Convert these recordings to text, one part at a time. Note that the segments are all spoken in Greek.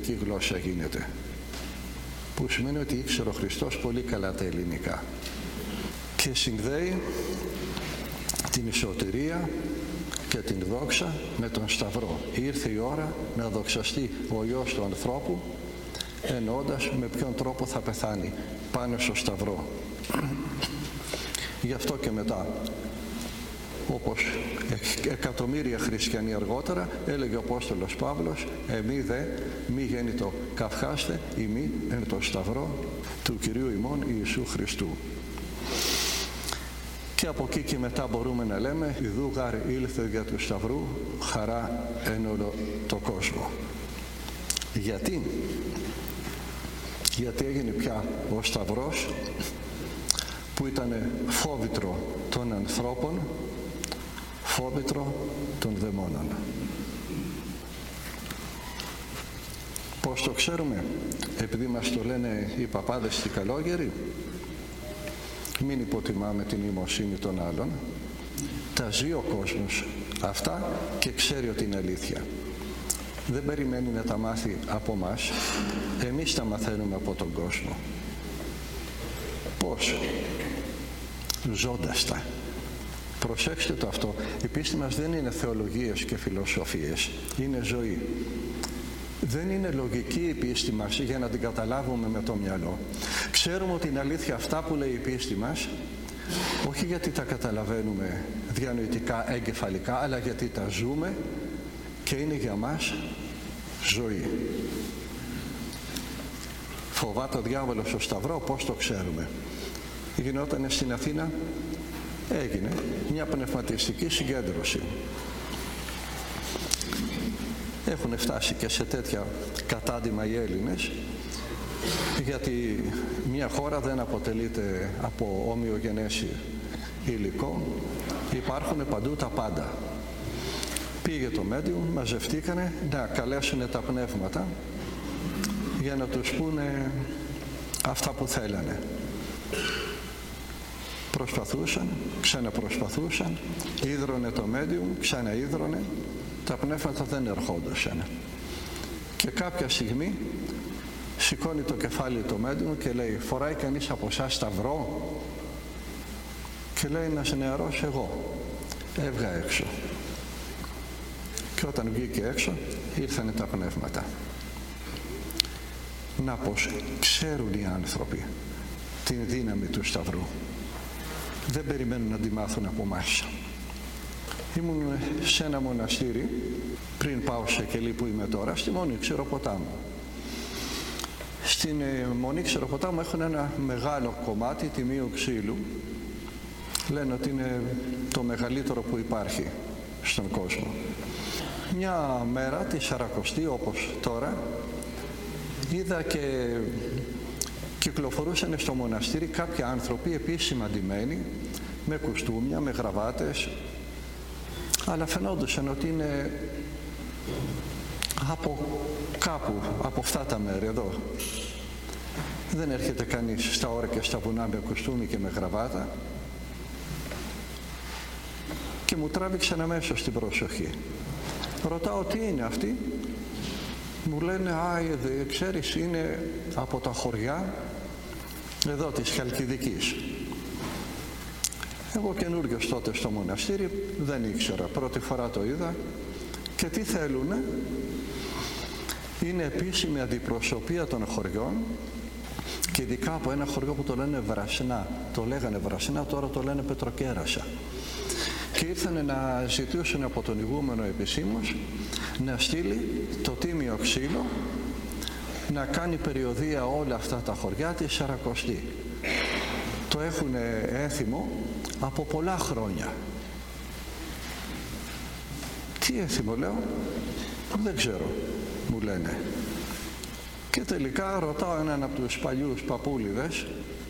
ελληνική γλώσσα γίνεται. Που σημαίνει ότι ήξερε ο Χριστός πολύ καλά τα ελληνικά. Και συνδέει την σωτηρία και την δόξα με τον Σταυρό. Ήρθε η ώρα να δοξαστεί ο Υιός του ανθρώπου, εννοώντας με ποιον τρόπο θα πεθάνει πάνω στο Σταυρό. Γι' αυτό και μετά, όπως εκατομμύρια χριστιανοί αργότερα, έλεγε ο Απόστολος Παύλος, εμεί δε μη γέννητο καυχάστε ημί εν το Σταυρό του Κυρίου ημών Ιησού Χριστού. Και από εκεί και μετά μπορούμε να λέμε «Ιδού γάρ ήλθε για του Σταυρού χαρά εν όλο το κόσμο». Γιατί έγινε πια ο Σταυρός που ήταν φόβητρο των ανθρώπων, φόβητρο των δαιμόνων. Πώς το ξέρουμε? Επειδή μας το λένε οι παπάδες οι καλόγεροι. Μην υποτιμάμε την ημοσύνη των άλλων. Τα ζει ο κόσμος αυτά και ξέρει ότι είναι αλήθεια. Δεν περιμένει να τα μάθει από μας. Εμείς τα μαθαίνουμε από τον κόσμο. Πώς? Ζώντας τα. Προσέξτε το αυτό. Η πίστη μας δεν είναι θεολογίες και φιλοσοφίες. Είναι ζωή. Δεν είναι λογική η πίστη μας για να την καταλάβουμε με το μυαλό. Ξέρουμε ότι είναι αλήθεια αυτά που λέει η πίστη μας, όχι γιατί τα καταλαβαίνουμε διανοητικά, εγκεφαλικά, αλλά γιατί τα ζούμε και είναι για μας ζωή. Φοβάται ο διάβολος στο Σταυρό, πώς το ξέρουμε? Γινόταν στην Αθήνα, έγινε μια πνευματιστική συγκέντρωση. Έχουν φτάσει και σε τέτοια κατάντημα οι Έλληνες, γιατί μια χώρα δεν αποτελείται από ομοιογενές υλικό, υπάρχουν παντού τα πάντα. Πήγε το medium, μαζευτήκανε να καλέσουν τα πνεύματα για να τους πούνε αυτά που θέλανε. Προσπαθούσαν, ξαναπροσπαθούσαν, ίδρωνε το medium, ξαναίδρωνε, τα πνεύματα δεν ερχόντουσαν. Και κάποια στιγμή σηκώνει το κεφάλι το medium και λέει, φοράει κανείς από εσάς σταυρό? Και λέει ένας νεαρός, εγώ. Έβγα έξω. Και όταν βγήκε έξω ήρθανε τα πνεύματα. Να πως ξέρουν οι άνθρωποι την δύναμη του Σταυρού. Δεν περιμένουν να τη μάθουν από εμάς. Ήμουν σε ένα μοναστήρι πριν πάω σε Κελή που είμαι τώρα, στη Μονή Ξεροποτάμου. Στην Μονή Ξεροποτάμου έχουν ένα μεγάλο κομμάτι τιμίου ξύλου. Λένε ότι είναι το μεγαλύτερο που υπάρχει στον κόσμο. Μια μέρα τη Σαρακοστή, όπως τώρα, είδα και κυκλοφορούσαν στο μοναστήρι κάποιοι άνθρωποι επίσημα ντυμένοι, με κουστούμια, με γραβάτες, αλλά φαινόντουσαν ότι είναι από κάπου, από αυτά τα μέρη εδώ. Δεν έρχεται κανείς στα όρια και στα βουνά με κουστούμι και με γραβάτα. Και μου τράβηξαν αμέσως την προσοχή. Ρωτάω τι είναι αυτοί. Μου λένε, ξέρεις, είναι από τα χωριά εδώ της Χαλκιδικής. Εγώ καινούριος τότε στο μοναστήρι, δεν ήξερα, πρώτη φορά το είδα. Και τι θέλουνε? Είναι επίσημη αντιπροσωπεία των χωριών και ειδικά από ένα χωριό που το λένε Βρασινά. Το λέγανε Βρασινά, τώρα το λένε Πετροκέρασα. Και ήρθανε να ζητήσουν από τον ηγούμενο επισήμως να στείλει το τίμιο ξύλο να κάνει περιοδεία όλα αυτά τα χωριά της Σαρακοστή. Το έχουν έθιμο από πολλά χρόνια. Τι έθιμο λέω? Δεν ξέρω, μου λένε. Και τελικά ρωτάω έναν από τους παλιούς παππούλιδες,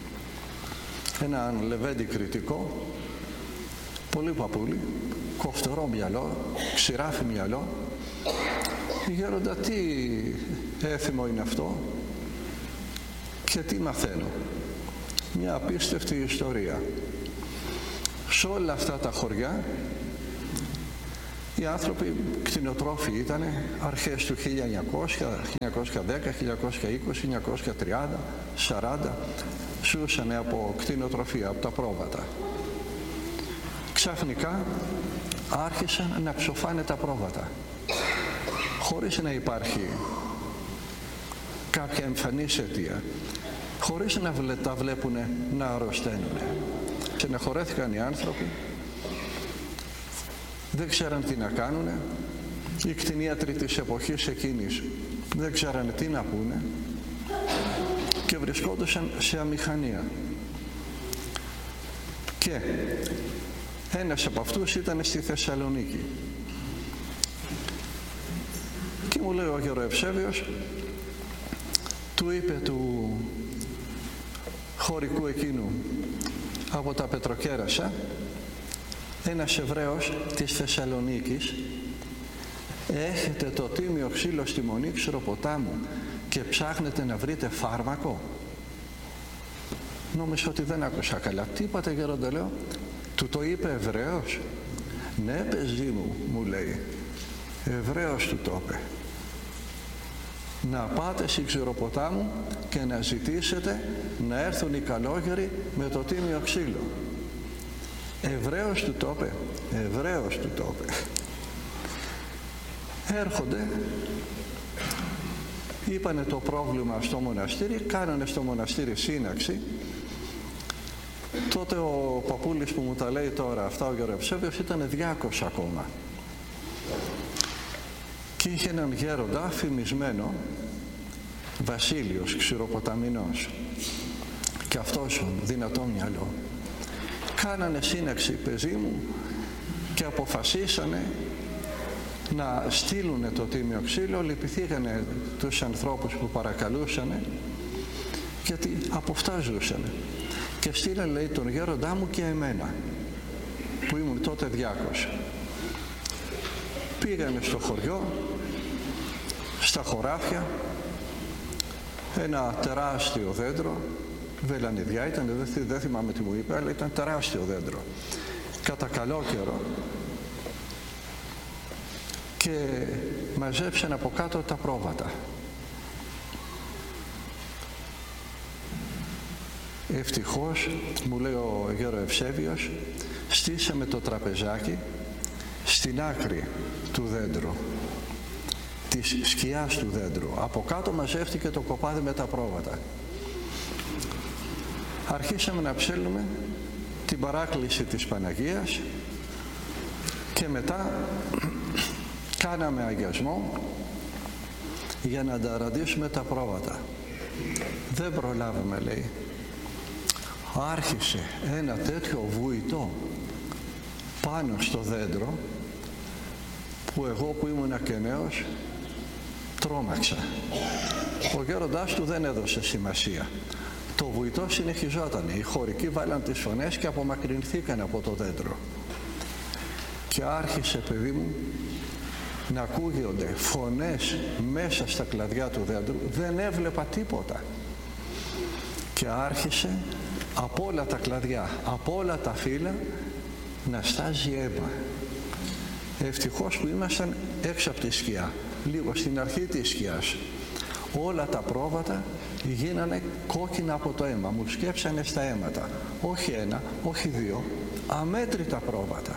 έναν λεβέντη κριτικό, πολύ παππούλη, κοφτερό μυαλό, ξηράφι μυαλό. Γέροντα, τι έθιμο είναι αυτό και τι μαθαίνω? Μια απίστευτη ιστορία. Σε όλα αυτά τα χωριά Οι άνθρωποι κτηνοτρόφοι ήταν αρχές του 1900, 1910, 1920, 1930, 40, ζούσαν από κτηνοτροφία, από τα πρόβατα. Ξαφνικά άρχισαν να ψοφάνε τα πρόβατα, χωρίς να υπάρχει κάποια εμφανής αιτία, χωρίς να τα βλέπουν να αρρωσταίνουν. Στεναχωρέθηκαν οι άνθρωποι, δεν ξέραν τι να κάνουν. Οι κτηνίατροι της εποχής εκείνης δεν ξέραν τι να πούνε και βρισκόντουσαν σε αμηχανία. Και ένας από αυτούς ήταν στη Θεσσαλονίκη. Και μου λέει ο Γεροευσέβιος, του είπε του χωρικού εκείνου από τα Πετροκέρασα, ένας Εβραίος της Θεσσαλονίκης, έχετε το τίμιο ξύλο στη Μονή Ξηροποτάμου και ψάχνετε να βρείτε φάρμακο? Νόμιζα ότι δεν άκουσα καλά. Τι είπατε, γέροντα, λέω? Του το είπε Εβραίος? Ναι, παιδί μου λέει, Εβραίος του το είπε. Να πάτε στην Ξηροποτάμου και να ζητήσετε να έρθουν οι καλόγεροι με το τίμιο ξύλο. Εβραίος του το είπε. Εβραίος του το είπε. Έρχονται, είπανε το πρόβλημα στο μοναστήρι, κάνανε στο μοναστήρι σύναξη. Τότε ο παππούλης που μου τα λέει τώρα αυτά, ο Γεροευσέβιος, ήταν διάκος ακόμα. Και είχε έναν γέροντα φημισμένο, Βασίλειος Ξηροποταμινός, και αυτός δυνατό μυαλό. Κάνανε σύναξη, παιδί μου, και αποφασίσανε να στείλουν το τίμιο ξύλο. Λυπηθήκανε τους ανθρώπους που παρακαλούσανε, γιατί από αυτά ζούσανε. Και στείλανε, λέει, τον γέροντά μου και εμένα, που ήμουν τότε διάκος. Πήγανε στο χωριό, στα χωράφια, ένα τεράστιο δέντρο, βελανιδιά ήταν, δεν θυμάμαι τι μου είπε, αλλά ήταν τεράστιο δέντρο, κατά καλό καιρό, και μαζέψαν από κάτω τα πρόβατα. Ευτυχώς, μου λέει ο Γεροευσέβιος, στήσαμε το τραπεζάκι στην άκρη του δέντρου, της σκιάς του δέντρου. Από κάτω μαζεύτηκε το κοπάδι με τα πρόβατα. Αρχίσαμε να ψέλνουμε την παράκληση της Παναγίας και μετά κάναμε αγιασμό για να ανταραντήσουμε τα πρόβατα. Δεν προλάβαμε, λέει. Άρχισε ένα τέτοιο βουητό πάνω στο δέντρο που εγώ που ήμουν και νέος τρόμαξα. Ο γέροντάς του δεν έδωσε σημασία. Το βουητό συνεχιζόταν. Οι χωρικοί βάλαν τις φωνές και απομακρυνθήκαν από το δέντρο. Και άρχισε, παιδί μου, να ακούγονται φωνές μέσα στα κλαδιά του δέντρου. Δεν έβλεπα τίποτα. Και άρχισε από όλα τα κλαδιά, από όλα τα φύλλα να στάζει αίμα. Ευτυχώς που ήμασταν έξω από τη σκιά, λίγο στην αρχή της σκιάς. Όλα τα πρόβατα γίνανε κόκκινα από το αίμα. Μου σκέψανε στα αίματα. Όχι ένα, όχι δύο, αμέτρητα πρόβατα.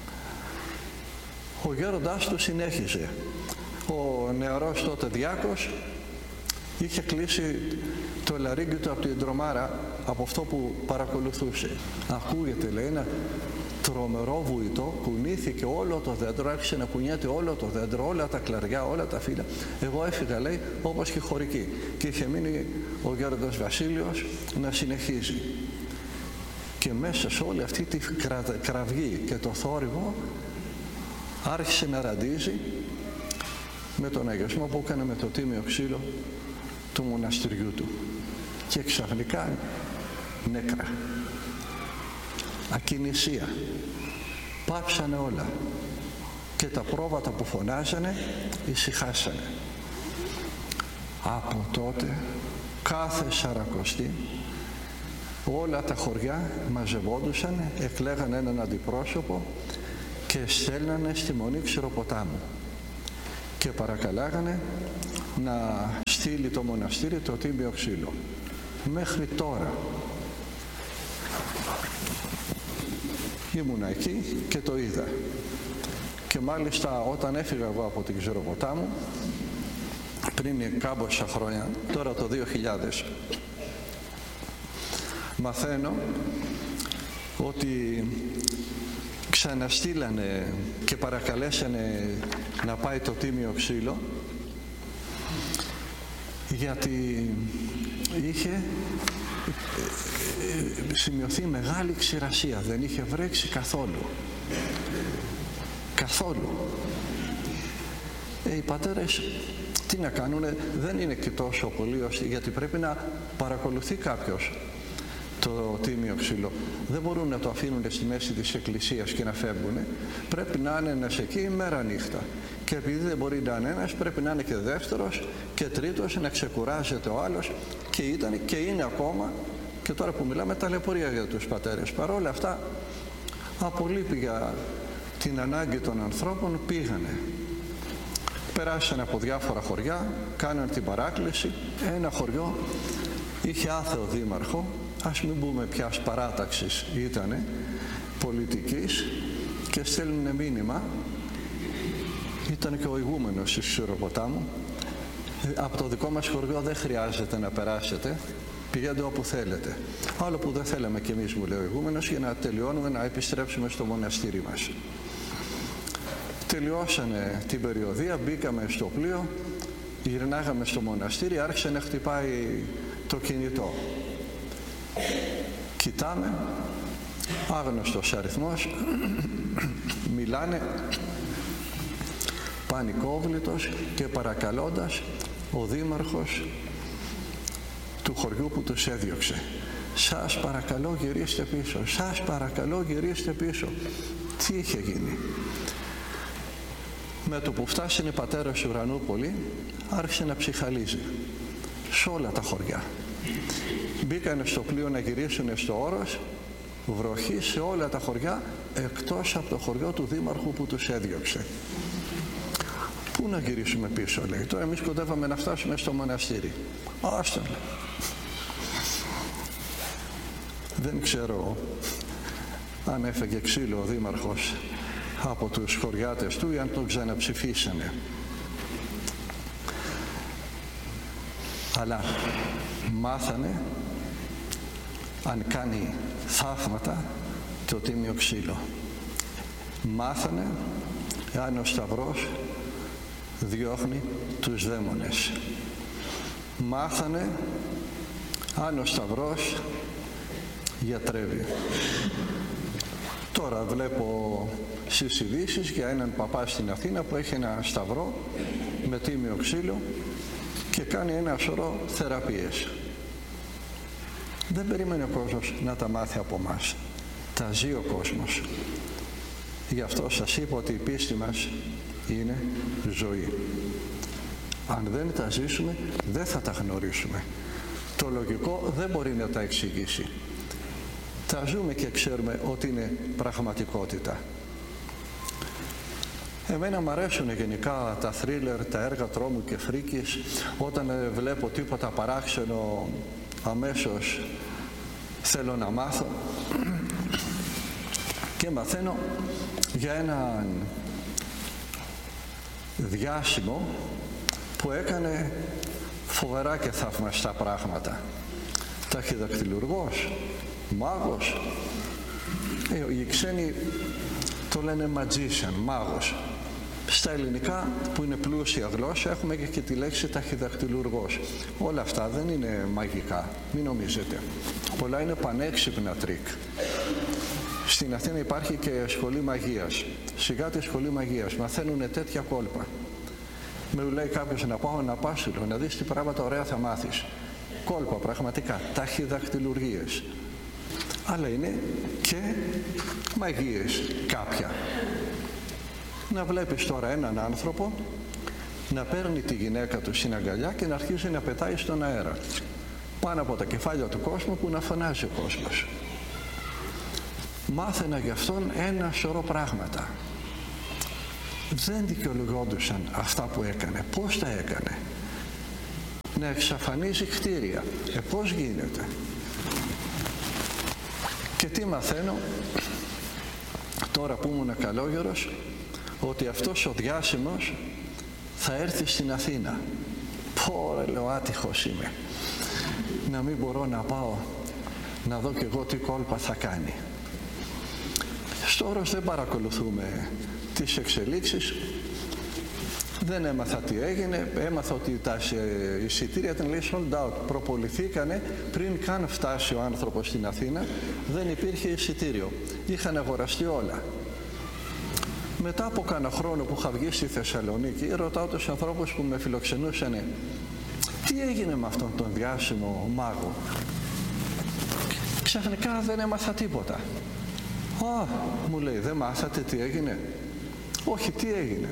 Ο γέροντάς του συνέχιζε. Ο νεαρός τότε διάκος είχε κλείσει το λαρίγκι του από την τρομάρα, από αυτό που παρακολουθούσε. Ακούγεται, λέει, ένα τρομερό βουητό, κουνήθηκε όλο το δέντρο, άρχισε να κουνιέται όλο το δέντρο, όλα τα κλαριά, όλα τα φύλλα. Εγώ έφυγα, λέει, όπως και χωρική. Και είχε μείνει ο γέροντας Βασίλειος να συνεχίζει. Και μέσα σε όλη αυτή τη κραυγή και το θόρυβο άρχισε να ραντίζει με τον αγιασμό που έκανε με το τίμιο ξύλο του μοναστηριού του. Και ξαφνικά νέκρα, ακινησία, πάψανε όλα και τα πρόβατα που φωνάζανε ησυχάσανε. Από τότε κάθε Σαρακοστή όλα τα χωριά μαζευόντουσαν, εκλέγαν έναν αντιπρόσωπο και στέλνανε στη Μονή Ξηροποτάμου και παρακαλάγανε να στείλει το μοναστήρι το τίμιο ξύλο. Μέχρι τώρα ήμουνα εκεί και το είδα. Και μάλιστα όταν έφυγα εγώ από την Ξηροποτάμου, πριν κάμποσα χρόνια, τώρα το 2000, μαθαίνω ότι ξαναστήλανε και παρακαλέσανε να πάει το τίμιο ξύλο, γιατί είχε σημειωθεί μεγάλη ξηρασία, δεν είχε βρέξει καθόλου. Οι πατέρες τι να κάνουνε, δεν είναι και τόσο πολύ, γιατί πρέπει να παρακολουθεί κάποιος το τίμιο ξύλο. Δεν μπορούν να το αφήνουν στη μέση της εκκλησίας και να φεύγουν. Πρέπει να είναι ένας εκεί μέρα νύχτα. Και επειδή δεν μπορεί να είναι ένας, πρέπει να είναι και δεύτερος και τρίτος, να ξεκουράζεται ο άλλος. Και ήταν και είναι ακόμα, και τώρα που μιλάμε, ταλαιπωρία για τους πατέρες. Παρ' όλα αυτά, από λύπη για την ανάγκη των ανθρώπων, πήγανε. Περάσανε από διάφορα χωριά, κάνανε την παράκληση. Ένα χωριό είχε άθεο δήμαρχο, ας μην πούμε ποιας παράταξης ήτανε, πολιτικής, και στέλνουν μήνυμα. Ήταν και ο ηγούμενος της Ξηροποτάμου. Από το δικό μας χωριό δεν χρειάζεται να περάσετε, πηγαίνετε όπου θέλετε. Άλλο που δεν θέλαμε κι εμείς, μου λέει ο ηγούμενος, για να τελειώνουμε να επιστρέψουμε στο μοναστήρι μας. Τελειώσανε την περιοδία, μπήκαμε στο πλοίο, γυρνάγαμε στο μοναστήρι, άρχισε να χτυπάει το κινητό. Κοιτάμε, άγνωστος αριθμός, μιλάνε, πανικόβλητος και παρακαλώντας ο δήμαρχος του χωριού που τους έδιωξε. Σας παρακαλώ γυρίστε πίσω, σας παρακαλώ γυρίστε πίσω. Τι είχε γίνει? Με το που φτάσανε πατέρας Ουρανούπολη, άρχισε να ψυχαλίζει σε όλα τα χωριά. Μπήκανε στο πλοίο να γυρίσουν στο Όρος, βροχή σε όλα τα χωριά, εκτός από το χωριό του δήμαρχου που τους έδιωξε. Πού να γυρίσουμε πίσω, λέει. Τώρα εμείς κοντεύαμε να φτάσουμε στο μοναστήρι. Άστον. Δεν ξέρω αν έφεγε ξύλο ο δήμαρχος από τους χωριάτες του ή αν τον ξαναψηφίσανε. Αλλά μάθανε αν κάνει θαύματα το τίμιο ξύλο. Μάθανε αν ο Σταυρός διώχνει τους δαίμονες. Μάθανε αν ο Σταυρός γιατρεύει. Τώρα βλέπω στις ειδήσεις για έναν παπά στην Αθήνα που έχει ένα σταυρό με τίμιο ξύλο και κάνει ένα σωρό θεραπείες. Δεν περίμενε ο κόσμος να τα μάθει από μας. Τα ζει ο κόσμος. Γι' αυτό σας είπα ότι η πίστη μας είναι ζωή. Αν δεν τα ζήσουμε, δεν θα τα γνωρίσουμε. Το λογικό δεν μπορεί να τα εξηγήσει. Τα ζούμε και ξέρουμε ότι είναι πραγματικότητα. Εμένα μου αρέσουν γενικά τα θρίλερ, τα έργα τρόμου και φρίκης. Όταν βλέπω τίποτα παράξενο, αμέσως θέλω να μάθω και μαθαίνω για έναν διάσημο που έκανε φοβερά και θαυμαστά πράγματα. Ταχυδακτυλουργός, μάγος. Οι ξένοι το λένε magician, μάγος. Στα ελληνικά, που είναι πλούσια γλώσσα, έχουμε και τη λέξη ταχυδακτυλουργός. Όλα αυτά δεν είναι μαγικά, μην νομίζετε. Πολλά είναι πανέξυπνα τρίκ. Στην Αθήνα υπάρχει και σχολή μαγείας. Σιγά τη σχολή μαγείας, μαθαίνουν τέτοια κόλπα. Με λέει κάποιος να πάω να πάσουλο, να δεις τι πράγματα ωραία θα μάθεις. Κόλπα πραγματικά, ταχυδακτυλουργίες. Αλλά είναι και μαγείες κάποια. Να βλέπεις τώρα έναν άνθρωπο να παίρνει τη γυναίκα του στην αγκαλιά και να αρχίζει να πετάει στον αέρα πάνω από τα κεφάλια του κόσμου, που να φωνάζει ο κόσμος. Μάθαινα γι' αυτόν ένα σωρό πράγματα. δεν δικαιολογόντουσαν αυτά που έκανε. Πώς τα έκανε? Να εξαφανίζει κτίρια. Πώς γίνεται? Και τι μαθαίνω τώρα που ήμουν καλόγερος? Ότι αυτός ο διάσημος θα έρθει στην Αθήνα. Πω, λέω, άτυχος είμαι. Να μην μπορώ να πάω να δω κι εγώ τι κόλπα θα κάνει. Στο Όρος δεν παρακολουθούμε τις εξελίξεις. Δεν έμαθα τι έγινε. Έμαθα ότι τα εισιτήρια ήταν, λέει, sold out. Προποληθήκανε πριν καν φτάσει ο άνθρωπος στην Αθήνα. Δεν υπήρχε εισιτήριο. Είχαν αγοραστεί όλα. Μετά από κάνα χρόνο που είχα βγει στη Θεσσαλονίκη, ρωτάω τους ανθρώπους που με φιλοξενούσαν, τι έγινε με αυτόν τον διάσημο μάγο? Ξαφνικά δεν έμαθα τίποτα. Μου λέει, δεν μάθατε τι έγινε? Όχι, τι έγινε?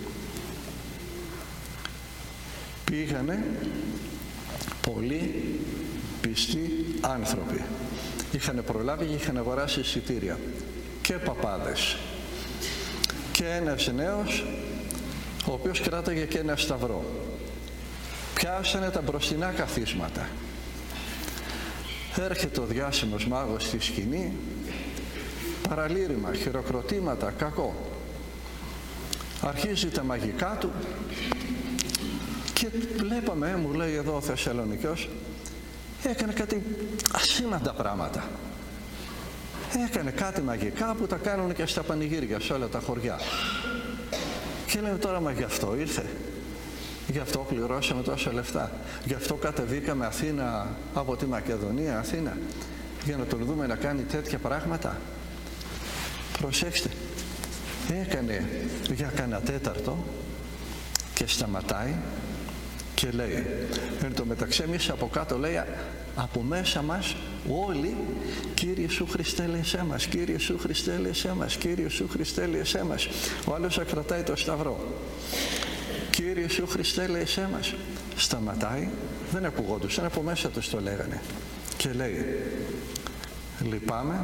Πήγανε πολλοί πιστοί άνθρωποι. Είχαν προλάβει και είχαν αγοράσει εισιτήρια. Και παπάδες. Και ένας νέος, ο οποίος κράταγε και ένα σταυρό. Πιάσανε τα μπροστινά καθίσματα. Έρχεται ο διάσημος μάγος στη σκηνή, παραλήρημα, χειροκροτήματα, κακό. Αρχίζει τα μαγικά του και βλέπαμε, μου λέει εδώ ο Θεσσαλονικιός, έκανε κάτι ασήμαντα πράγματα. Έκανε κάτι μαγικά που τα κάνουν και στα πανηγύρια σε όλα τα χωριά. Και λέμε τώρα, μα γι' αυτό ήρθε? Γι' αυτό πληρώσαμε τόσα λεφτά? Γι' αυτό κατεβήκαμε Αθήνα από τη Μακεδονία, Αθήνα, για να τον δούμε να κάνει τέτοια πράγματα? Προσέξτε, έκανε για κανένα τέταρτο και σταματάει και λέει, εν τω μεταξύ εμείς από κάτω, λέει, από μέσα μας όλοι, Κύριε Ιησού Χριστέ, ελέησέ μας, Κύριε Ιησού Χριστέ, ελέησέ μας, Κύριε Ιησού Χριστέ, ελέησέ μας. Ο άλλος κρατάει το σταυρό. Κύριε Ιησού Χριστέ, ελέησέ μας. Σταματάει, δεν ακουγόντουσαν, από μέσα τους το λέγανε. Και λέει, λυπάμαι,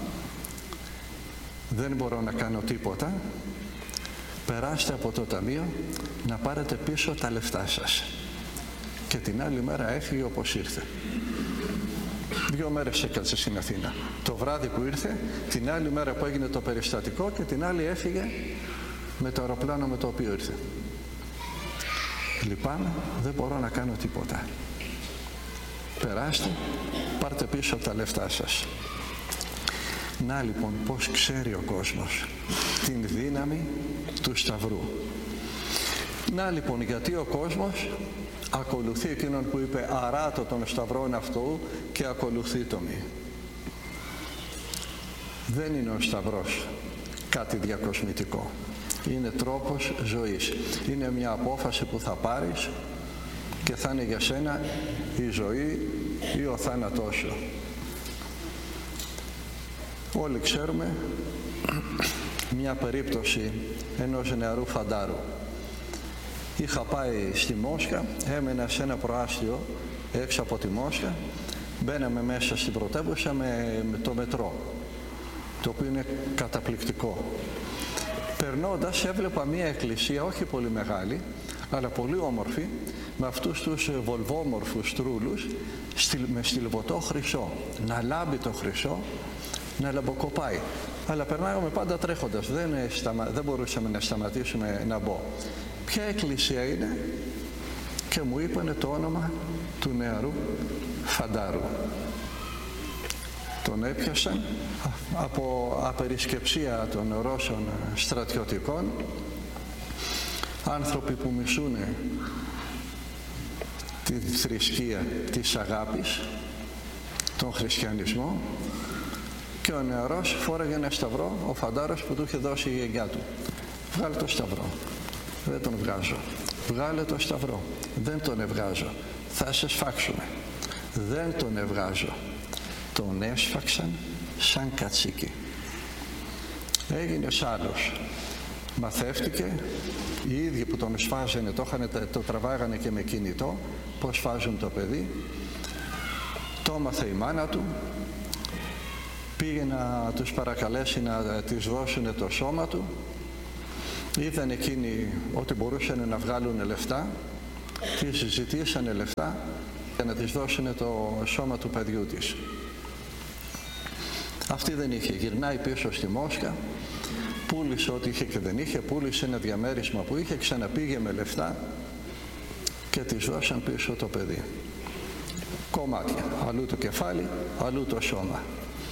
δεν μπορώ να κάνω τίποτα, περάστε από το ταμείο να πάρετε πίσω τα λεφτά σας. Και την άλλη μέρα έφυγε όπως ήρθε. 2 μέρες έκατσε στην Αθήνα. Το βράδυ που ήρθε, την άλλη μέρα που έγινε το περιστατικό, και την άλλη έφυγε με το αεροπλάνο με το οποίο ήρθε. Λυπάμαι, δεν μπορώ να κάνω τίποτα. Περάστε, πάρτε πίσω τα λεφτά σας. Να λοιπόν πώς ξέρει ο κόσμος την δύναμη του σταυρού. Να λοιπόν γιατί ο κόσμος ακολουθεί εκείνον που είπε αράτω τον σταυρόν αυτού και ακολουθεί το μη. Δεν είναι ο σταυρός κάτι διακοσμητικό. Είναι τρόπος ζωής. Είναι μια απόφαση που θα πάρεις και θα είναι για σένα η ζωή ή ο θάνατός σου. Όλοι ξέρουμε μια περίπτωση ενός νεαρού φαντάρου. Είχα πάει στη Μόσχα, έμενα σε ένα προάστιο έξω από τη Μόσχα, μπαίναμε μέσα στην πρωτεύουσα με το μετρό, το οποίο είναι καταπληκτικό. Περνώντας έβλεπα μια εκκλησία, όχι πολύ μεγάλη, αλλά πολύ όμορφη, με αυτούς τους βολβόμορφους τρούλους, με στυλβωτό χρυσό, να λάμπει το χρυσό, να λαμποκοπάει. Αλλά περνάγαμε πάντα τρέχοντας, δεν μπορούσαμε να σταματήσουμε να μπω. Ποια εκκλησία είναι? Και μου είπανε το όνομα του νεαρού φαντάρου. Τον έπιασαν από απερισκεψία των Ρώσων στρατιωτικών, άνθρωποι που μισούν τη θρησκεία της αγάπης, τον χριστιανισμό, και ο νεαρός φόραγε ένα σταυρό, ο φαντάρος που του είχε δώσει η γιαγιά του. Βγάλε το σταυρό. Δεν τον βγάζω. Βγάλε το σταυρό. Δεν τον ευγάζω. Θα σε σφάξουμε. Δεν τον ευγάζω. Τον έσφαξαν σαν κατσίκι. Έγινε άλλος. Μαθεύτηκε, οι ίδιοι που τον σφάζανε, το τραβάγανε και με κινητό, πώς σφάζουν το παιδί. Το έμαθε η μάνα του, πήγε να τους παρακαλέσει να της δώσουν το σώμα του. είδαν εκείνοι ότι μπορούσαν να βγάλουν λεφτά, τις ζητήσανε λεφτά για να της δώσουν το σώμα του παιδιού της. Αυτή δεν είχε, γυρνάει πίσω στη Μόσχα, πούλησε ό,τι είχε και δεν είχε, πούλησε ένα διαμέρισμα που είχε, ξαναπήγε με λεφτά και της δώσαν πίσω το παιδί. Κομμάτια, αλλού το κεφάλι, αλλού το σώμα.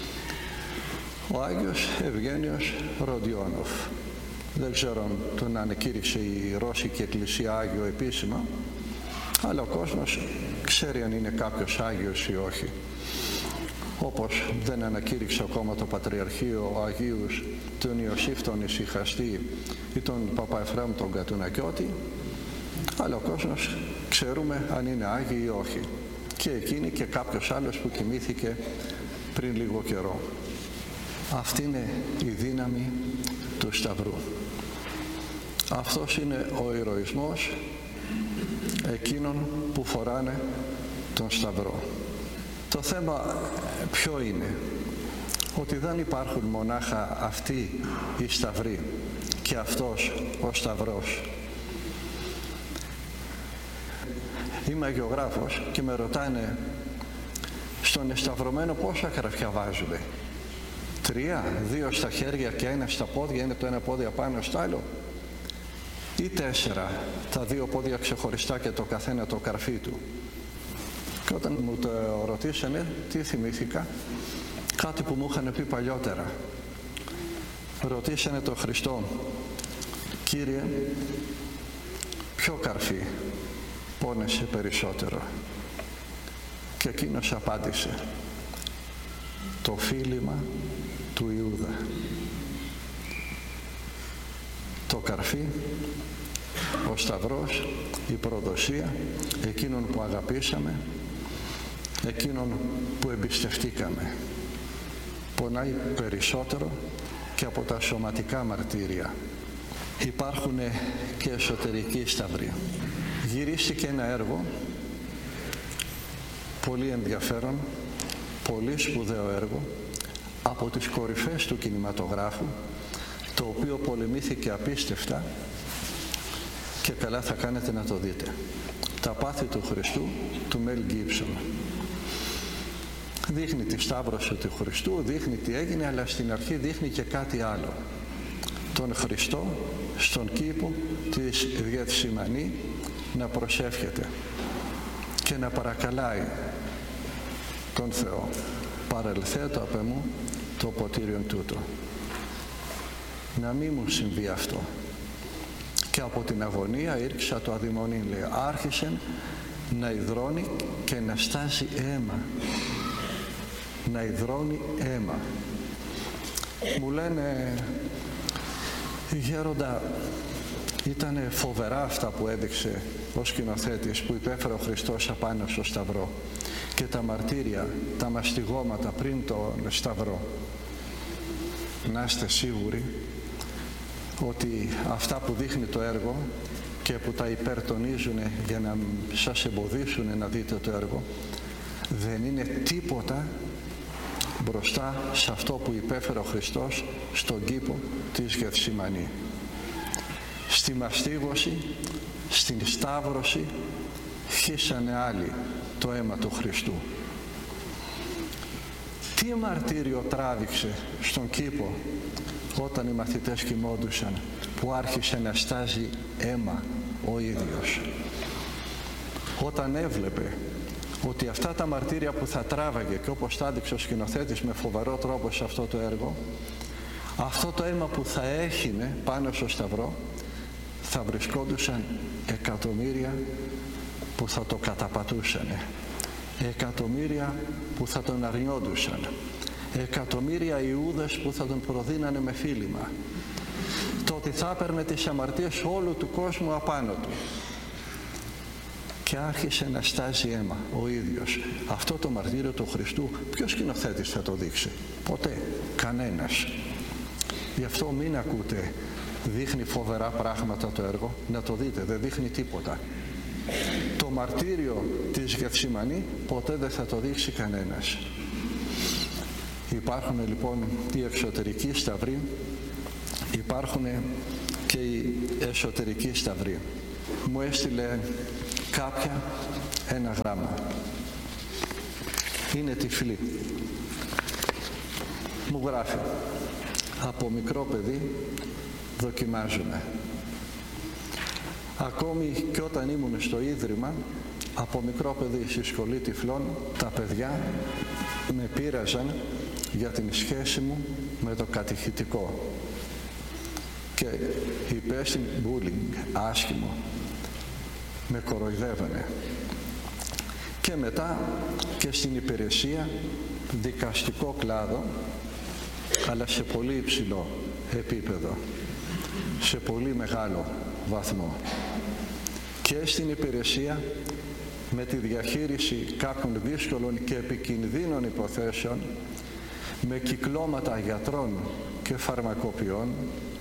Ο Άγιος Ευγένιος Ροντιόνοφ, δεν ξέρω αν τον ανεκήρυξε η Ρώσικη Εκκλησία Άγιο επίσημα, αλλά ο κόσμος ξέρει αν είναι κάποιος Άγιος ή όχι. Όπως δεν ανακήρυξε ακόμα το Πατριαρχείο Αγίους τον Ιωσήφ τον Ησυχαστή ή τον Παπα Εφραίμ τον Κατουνακιώτη, αλλά ο κόσμος ξέρουμε αν είναι Άγιοι ή όχι. Και εκείνη και κάποιος άλλος που κοιμήθηκε πριν λίγο καιρό. Αυτή είναι η δύναμη του Σταυρού. Αυτός είναι ο ηρωισμός εκείνων που φοράνε τον Σταυρό. Το θέμα ποιο είναι? Ότι δεν υπάρχουν μονάχα αυτοί οι Σταυροί και αυτός ο Σταυρός. Είμαι αγιογράφος και με ρωτάνε στον εσταυρωμένο πόσα καραφιά βάζουμε? 3, 2 στα χέρια και 1 στα πόδια, είναι το ένα πόδι απάνω στο άλλο, ή 4, τα 2 πόδια ξεχωριστά και το καθένα το καρφί του? Και όταν μου το ρωτήσανε, τι θυμήθηκα? Κάτι που μου είχαν πει παλιότερα. Ρωτήσανε τον Χριστό, Κύριε, ποιο καρφί πόνεσε περισσότερο? Και εκείνος απάντησε, το φίλημα του Ιούδα. Το καρφί, ο Σταυρός, η προδοσία εκείνων που αγαπήσαμε, εκείνων που εμπιστευτήκαμε, πονάει περισσότερο και από τα σωματικά μαρτύρια. Υπάρχουν και εσωτερικοί σταυροί. Γυρίστηκε ένα έργο πολύ ενδιαφέρον, πολύ σπουδαίο έργο, από τις κορυφές του κινηματογράφου, το οποίο πολεμήθηκε απίστευτα και καλά θα κάνετε να το δείτε. Τα πάθη του Χριστού του Μέλ Γκίψον. Δείχνει τη σταύρωση του Χριστού, δείχνει τι έγινε, αλλά στην αρχή δείχνει και κάτι άλλο. Τον Χριστό στον κήπο της Γεθσιμανή να προσεύχεται και να παρακαλάει τον Θεό, παρελθέτω απ' εμού το ποτήριον τούτο. Να μην μου συμβεί αυτό. Και από την αγωνία ήρξα το αδειμονήν, λέει, άρχισε να υδρώνει και να στάζει αίμα. Να υδρώνει αίμα. Μου λένε, γέροντα, ήταν φοβερά αυτά που έδειξε ο σκηνοθέτης που υπέφερε ο Χριστός απάνω στο Σταυρό και τα μαρτύρια, τα μαστιγώματα πριν τον Σταυρό. Να είστε σίγουροι ότι αυτά που δείχνει το έργο και που τα υπερτονίζουν για να σας εμποδίσουν να δείτε το έργο, δεν είναι τίποτα μπροστά σε αυτό που υπέφερε ο Χριστός στον κήπο της Γεθσιμανή. Στη μαστίγωση, στην σταύρωση χύσανε άλλοι το αίμα του Χριστού. Τι μαρτύριο τράβηξε στον κήπο όταν οι μαθητές κοιμόντουσαν, που άρχισε να στάζει αίμα ο ίδιος? Όταν έβλεπε ότι αυτά τα μαρτύρια που θα τράβαγε, και όπως τα έδειξε ο σκηνοθέτης με φοβερό τρόπο σε αυτό το έργο, αυτό το αίμα που θα έχινε πάνω στο Σταυρό, θα βρισκόντουσαν εκατομμύρια που θα το καταπατούσανε, εκατομμύρια που θα τον αρνιόντουσαν, εκατομμύρια Ιούδες που θα τον προδίνανε με φίλημα. Το ότι θα έπαιρνε τις αμαρτίες όλου του κόσμου απάνω του. Και άρχισε να στάζει αίμα ο ίδιος. Αυτό το μαρτύριο του Χριστού ποιος σκηνοθέτης θα το δείξει? Ποτέ, κανένας. Γι' αυτό μην ακούτε, δείχνει φοβερά πράγματα το έργο, να το δείτε, δεν δείχνει τίποτα. Το μαρτύριο της Γεθσιμανή ποτέ δεν θα το δείξει κανένας. Υπάρχουν λοιπόν οι εξωτερικοί σταυροί, υπάρχουν και η εσωτερική σταυρή. Μου έστειλε κάποια ένα γράμμα. Είναι τυφλή. Μου γράφει: από μικρό παιδί δοκιμάζομαι. Ακόμη και όταν ήμουν στο Ίδρυμα, από μικρό παιδί στη σχολή τυφλών, τα παιδιά με πείραζαν για την σχέση μου με το κατηχητικό και υπέστη bullying, άσχημο, με κοροϊδεύανε. Και μετά και στην υπηρεσία, δικαστικό κλάδο, αλλά σε πολύ υψηλό επίπεδο, σε πολύ μεγάλο βαθμό. Και στην υπηρεσία, με τη διαχείριση κάποιων δύσκολων και επικινδύνων υποθέσεων, με κυκλώματα γιατρών και φαρμακοποιών,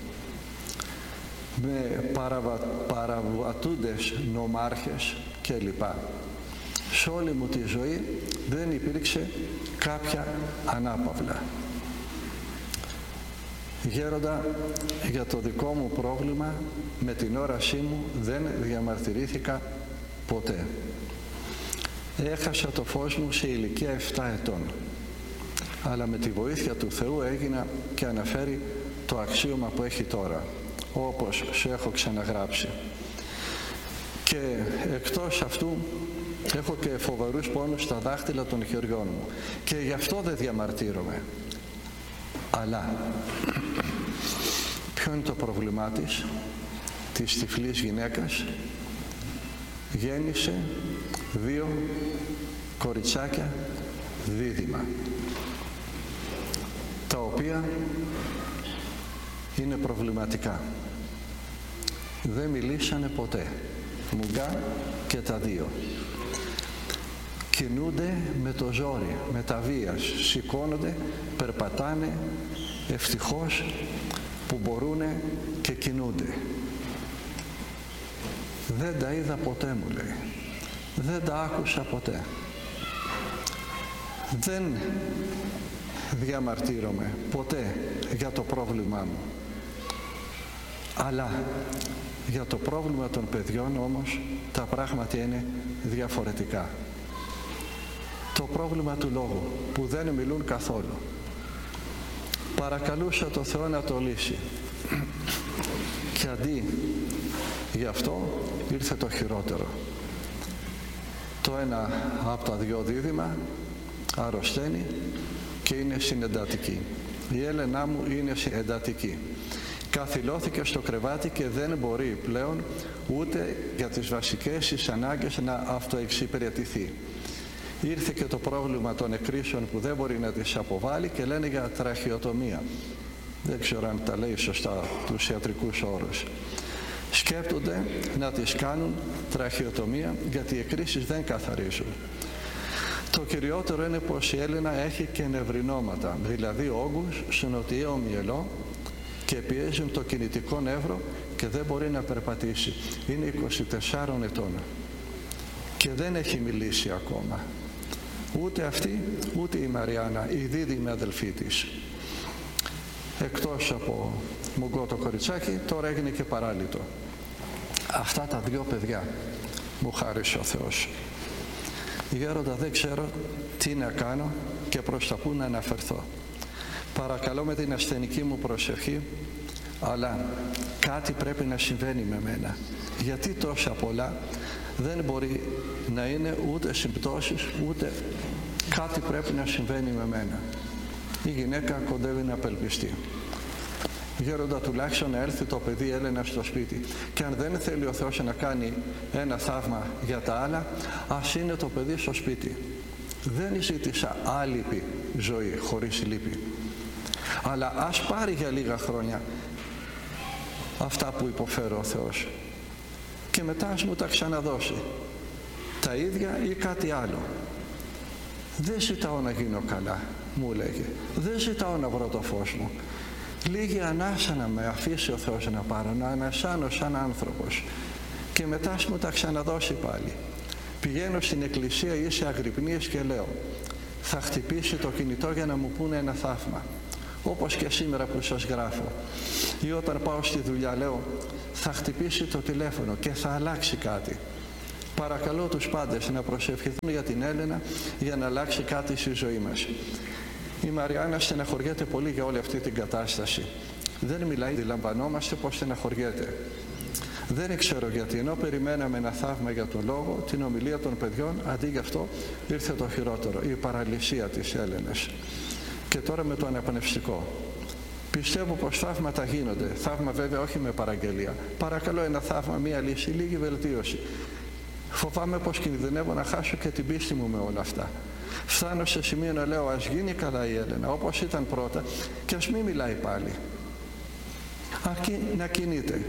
με παραβατούντες νομάρχες κλπ. Σε όλη μου τη ζωή δεν υπήρξε κάποια ανάπαυλα. Γέροντα, για το δικό μου πρόβλημα με την όρασή μου δεν διαμαρτυρήθηκα ποτέ. Έχασα το φως μου σε ηλικία 7 ετών, αλλά με τη βοήθεια του Θεού έγινα και αναφέρει το αξίωμα που έχει τώρα, όπως σου έχω ξαναγράψει. Και εκτός αυτού έχω και φοβερούς πόνους στα δάχτυλα των χεριών μου και γι' αυτό δεν διαμαρτύρομαι. Αλλά ποιο είναι το πρόβλημά της τυφλής γυναίκας? Γέννησε 2 κοριτσάκια δίδυμα, τα οποία είναι προβληματικά. Δεν μιλήσανε ποτέ, μουγκά και τα 2. Κινούνται με το ζόρι, με τα βίας, σηκώνονται, περπατάνε, ευτυχώς που μπορούνε και κινούνται. Δεν τα είδα ποτέ, μου λέει. Δεν τα άκουσα ποτέ. Δεν διαμαρτύρομαι ποτέ για το πρόβλημά μου. Αλλά για το πρόβλημα των παιδιών όμως τα πράγματα είναι διαφορετικά. Το πρόβλημα του λόγου που δεν μιλούν καθόλου. Παρακαλούσα το Θεό να το λύσει. Και αντί γι' αυτό ήρθε το χειρότερο. Το ένα από τα 2 δίδυμα αρρωσταίνει και είναι συνεντατική. Η Έλενά μου είναι εντατική. Καθυλώθηκε στο κρεβάτι και δεν μπορεί πλέον ούτε για τις βασικές της ανάγκες να αυτοεξυπηρετηθεί. Ήρθε και το πρόβλημα των εκκρίσεων που δεν μπορεί να τις αποβάλει και λένε για τραχιοτομία. Δεν ξέρω αν τα λέει σωστά τους ιατρικούς όρους. Σκέπτονται να τις κάνουν τραχιοτομία γιατί οι εκκρίσεις δεν καθαρίζουν. Το κυριότερο είναι πως η Έλενα έχει και νευρινώματα, δηλαδή όγκους στο νοτιαίο μυελό και πιέζουν το κινητικό νεύρο και δεν μπορεί να περπατήσει. Είναι 24 ετών και δεν έχει μιλήσει ακόμα. Ούτε αυτή, ούτε η Μαριάννα, η δίδυμη αδελφή της. Εκτός από μουγκό το κοριτσάκι, τώρα έγινε και παράλυτο. Αυτά τα 2 παιδιά μου χάρισε ο Θεός. Γέροντα, δεν ξέρω τι να κάνω και προς τα πού να αναφερθώ. Παρακαλώ με την ασθενική μου προσευχή, αλλά κάτι πρέπει να συμβαίνει με μένα. Γιατί τόσα πολλά δεν μπορεί να είναι ούτε συμπτώσεις, ούτε κάτι πρέπει να συμβαίνει με μένα. Η γυναίκα κοντεύει να απελπιστεί. Γέροντα, τουλάχιστον να έρθει το παιδί Έλενα στο σπίτι. Και αν δεν θέλει ο Θεός να κάνει ένα θαύμα για τα άλλα, ας είναι το παιδί στο σπίτι. Δεν ζήτησα άλυπη ζωή χωρίς λύπη. Αλλά ας πάρει για λίγα χρόνια αυτά που υποφέρω ο Θεός. Και μετά ας μου τα ξαναδώσει. Τα ίδια ή κάτι άλλο. Δεν ζητάω να γίνω καλά, μου λέγε. Δεν ζητάω να βρω το φως μου. Λίγη ανάσα να με αφήσει ο Θεός να πάρω, να ανασάνω σαν άνθρωπος. Και μετά ας μου τα ξαναδώσει πάλι. Πηγαίνω στην εκκλησία ή σε αγρυπνίες και λέω: θα χτυπήσει το κινητό για να μου πούνε ένα θαύμα. Όπως και σήμερα που σας γράφω. Ή όταν πάω στη δουλειά λέω, θα χτυπήσει το τηλέφωνο και θα αλλάξει κάτι. Παρακαλώ τους πάντες να προσευχηθούν για την Έλενα για να αλλάξει κάτι στη ζωή μας. Η Μαριάννα στεναχωριέται πολύ για όλη αυτή την κατάσταση. Δεν μιλάει, αντιλαμβανόμαστε πως στεναχωριέται. Δεν ξέρω γιατί, ενώ περιμέναμε ένα θαύμα για τον λόγο, την ομιλία των παιδιών, αντί γι' αυτό ήρθε το χειρότερο, η παραλυσία της Έλενας. Και τώρα με το αναπνευστικό. Πιστεύω πως θαύματα γίνονται. Θαύμα βέβαια όχι με παραγγελία. Παρακαλώ ένα θαύμα, μία λύση, λίγη βελτίωση. Φοβάμαι πως κινδυνεύω να χάσω και την πίστη μου με όλα αυτά. Φτάνω σε σημείο να λέω ας γίνει καλά η Έλενα όπως ήταν πρώτα και ας μην μιλάει πάλι. Αρκεί να κινείται.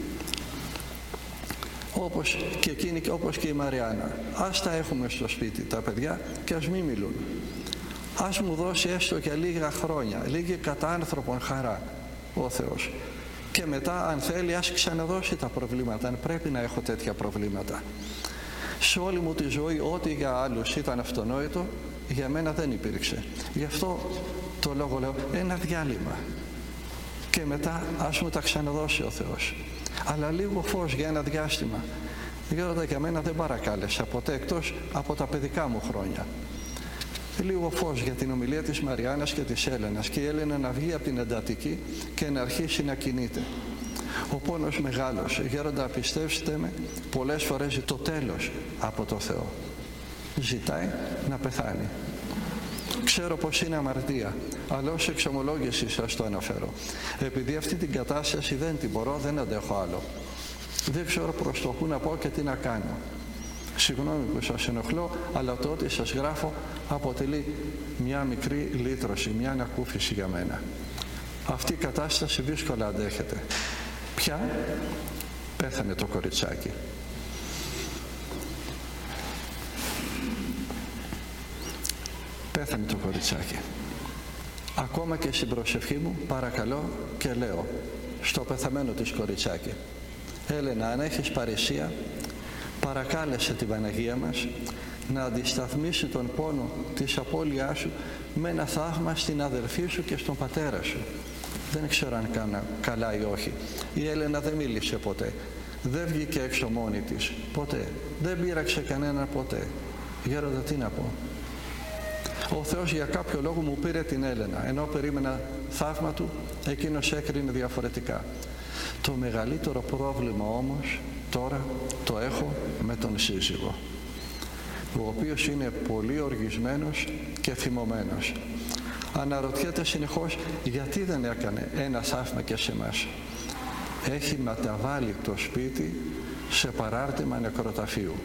Όπως και εκείνη, όπως και η Μαριάννα. Ας τα έχουμε στο σπίτι τα παιδιά και ας μην μιλούν. Ας μου δώσει έστω για λίγα χρόνια, λίγη κατά άνθρωπον χαρά ο Θεός. Και μετά αν θέλει ας ξαναδώσει τα προβλήματα, αν πρέπει να έχω τέτοια προβλήματα. Σε όλη μου τη ζωή ό,τι για άλλους ήταν αυτονόητο, για μένα δεν υπήρξε. Γι' αυτό το λόγο λέω ένα διάλειμμα. Και μετά ας μου τα ξαναδώσει ο Θεός. Αλλά λίγο φως για ένα διάστημα. Γέροντα, για μένα δεν παρακάλεσα ποτέ εκτός από τα παιδικά μου χρόνια. Λίγο φως για την ομιλία της Μαριάννας και της Έλενας και η Έλενα να βγει από την εντατική και να αρχίσει να κινείται. Ο πόνος μεγάλος. Γέροντα, πιστέψτε με, πολλές φορές το τέλος από το Θεό. Ζητάει να πεθάνει. Ξέρω πως είναι αμαρτία, αλλά ως εξομολόγηση σας το αναφέρω. Επειδή αυτή την κατάσταση δεν την μπορώ, δεν αντέχω άλλο. Δεν ξέρω προς το πού να πω και τι να κάνω. Συγγνώμη που σας ενοχλώ, αλλά το ότι σας γράφω αποτελεί μια μικρή λύτρωση, μια ανακούφιση για μένα. Αυτή η κατάσταση δύσκολα αντέχεται. Πια πέθανε το κοριτσάκι. Πέθανε το κοριτσάκι. Ακόμα και στην προσευχή μου παρακαλώ και λέω στο πεθαμένο της κοριτσάκι, Έλενα, αν έχεις παρησία, παρακάλεσε την Παναγία μας να αντισταθμίσει τον πόνο της απώλειάς σου με ένα θαύμα στην αδελφή σου και στον πατέρα σου. Δεν ξέρω αν κάνα καλά ή όχι. Η Έλενα δεν μίλησε ποτέ. Δεν βγήκε έξω μόνη της. Ποτέ. Δεν πείραξε κανέναν ποτέ. Γέροντα, τι να πω. Ο Θεός για κάποιο λόγο μου πήρε την Έλενα. Ενώ περίμενα θαύμα του, εκείνος έκρινε διαφορετικά. Το μεγαλύτερο πρόβλημα όμως τώρα το έχω με τον σύζυγο, ο οποίος είναι πολύ οργισμένος και θυμωμένος. Αναρωτιέται συνεχώς γιατί δεν έκανε ένα θαύμα και σε μας. Έχει μεταβάλει το σπίτι σε παράρτημα νεκροταφείου.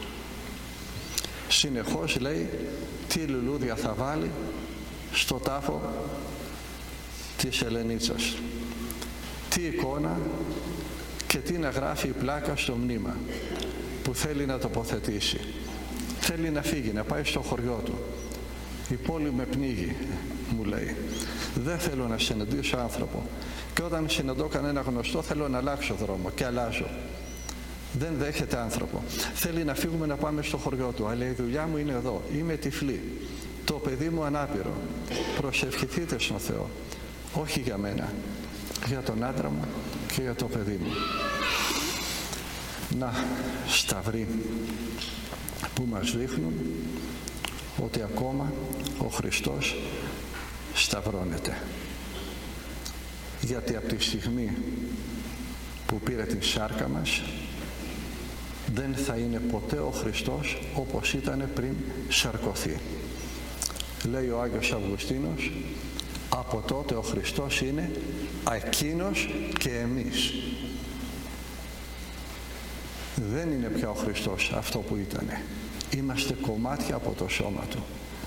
Συνεχώς λέει τι λουλούδια θα βάλει στο τάφο της Ελενίτσας, τι εικόνα και τι να γράφει η πλάκα στο μνήμα που θέλει να τοποθετήσει. Θέλει να φύγει, να πάει στο χωριό του. Η πόλη με πνίγει, μου λέει. Δεν θέλω να συναντήσω άνθρωπο. Και όταν συναντώ κανένα γνωστό θέλω να αλλάξω δρόμο και αλλάζω. Δεν δέχεται άνθρωπο. Θέλει να φύγουμε να πάμε στο χωριό του. Αλλά η δουλειά μου είναι εδώ. Είμαι τυφλή. Το παιδί μου ανάπηρο. Προσευχηθείτε στον Θεό. Όχι για μένα. Για τον άντρα μου και για το παιδί μου. Να, σταυροί που μας δείχνουν ότι ακόμα ο Χριστός σταυρώνεται. Γιατί από τη στιγμή που πήρε την σάρκα μας δεν θα είναι ποτέ ο Χριστός όπως ήταν πριν σαρκωθεί. Λέει ο Άγιος Αυγουστίνος, από τότε ο Χριστός είναι εκείνος και εμείς. Δεν είναι πια ο Χριστός αυτό που ήτανε. Είμαστε κομμάτια από το σώμα Του.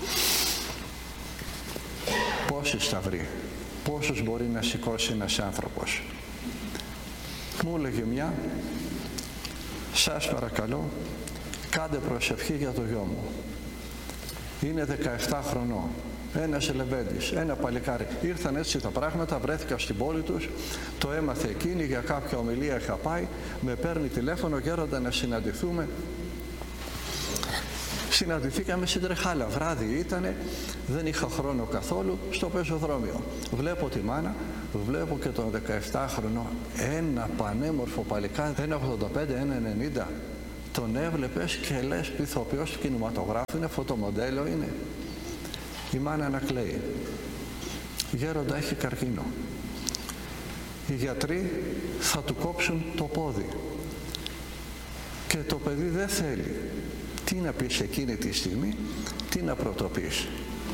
Πόσοι σταυροί, πόσους μπορεί να σηκώσει ένας άνθρωπος. Μου έλεγε μια, σας παρακαλώ, κάντε προσευχή για το γιο μου. Είναι 17 χρονών. Ένας λεβέντης, ένα παλικάρι. Ήρθαν έτσι τα πράγματα, βρέθηκα στην πόλη τους, το έμαθε εκείνη, για κάποια ομιλία είχα πάει, με παίρνει τηλέφωνο, γέροντα να συναντηθούμε. Συναντηθήκαμε στην Τρεχάλα, βράδυ ήτανε, δεν είχα χρόνο καθόλου, στο πεζοδρόμιο. Βλέπω τη μάνα, βλέπω και τον 17χρονο, ένα πανέμορφο παλικάρι, 1,85, 1,90. Τον έβλεπες και λες, ηθοποιός του κινηματογράφου είναι, φωτομοντέλο είναι. Η μάνα να κλαίει. Γέροντα, έχει καρκίνο. Οι γιατροί θα του κόψουν το πόδι. Και το παιδί δεν θέλει. Τι να πεις εκείνη τη στιγμή, τι να πρωτοπείς.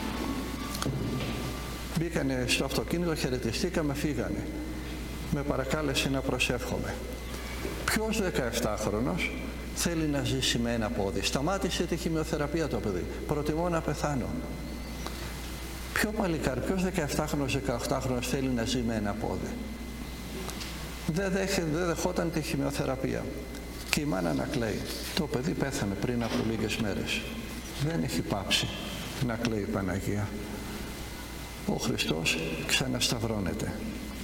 Μπήκανε στο αυτοκίνητο, χαιρετιστήκαμε, φύγανε. Με παρακάλεσε να προσεύχομαι. Ποιος 17χρονος θέλει να ζήσει με ένα πόδι? Σταμάτησε τη χημειοθεραπεία το παιδί. Προτιμώ να πεθάνω. Ποιο παλικάρι, ποιος 17χρονος, 18χρονος θέλει να ζει με ένα πόδι? Δεν δεχόταν τη χημειοθεραπεία. Και η μάνα να κλαίει. Το παιδί πέθανε πριν από λίγες μέρες. Δεν έχει πάψει να κλαίει η Παναγία. Ο Χριστός ξανασταυρώνεται.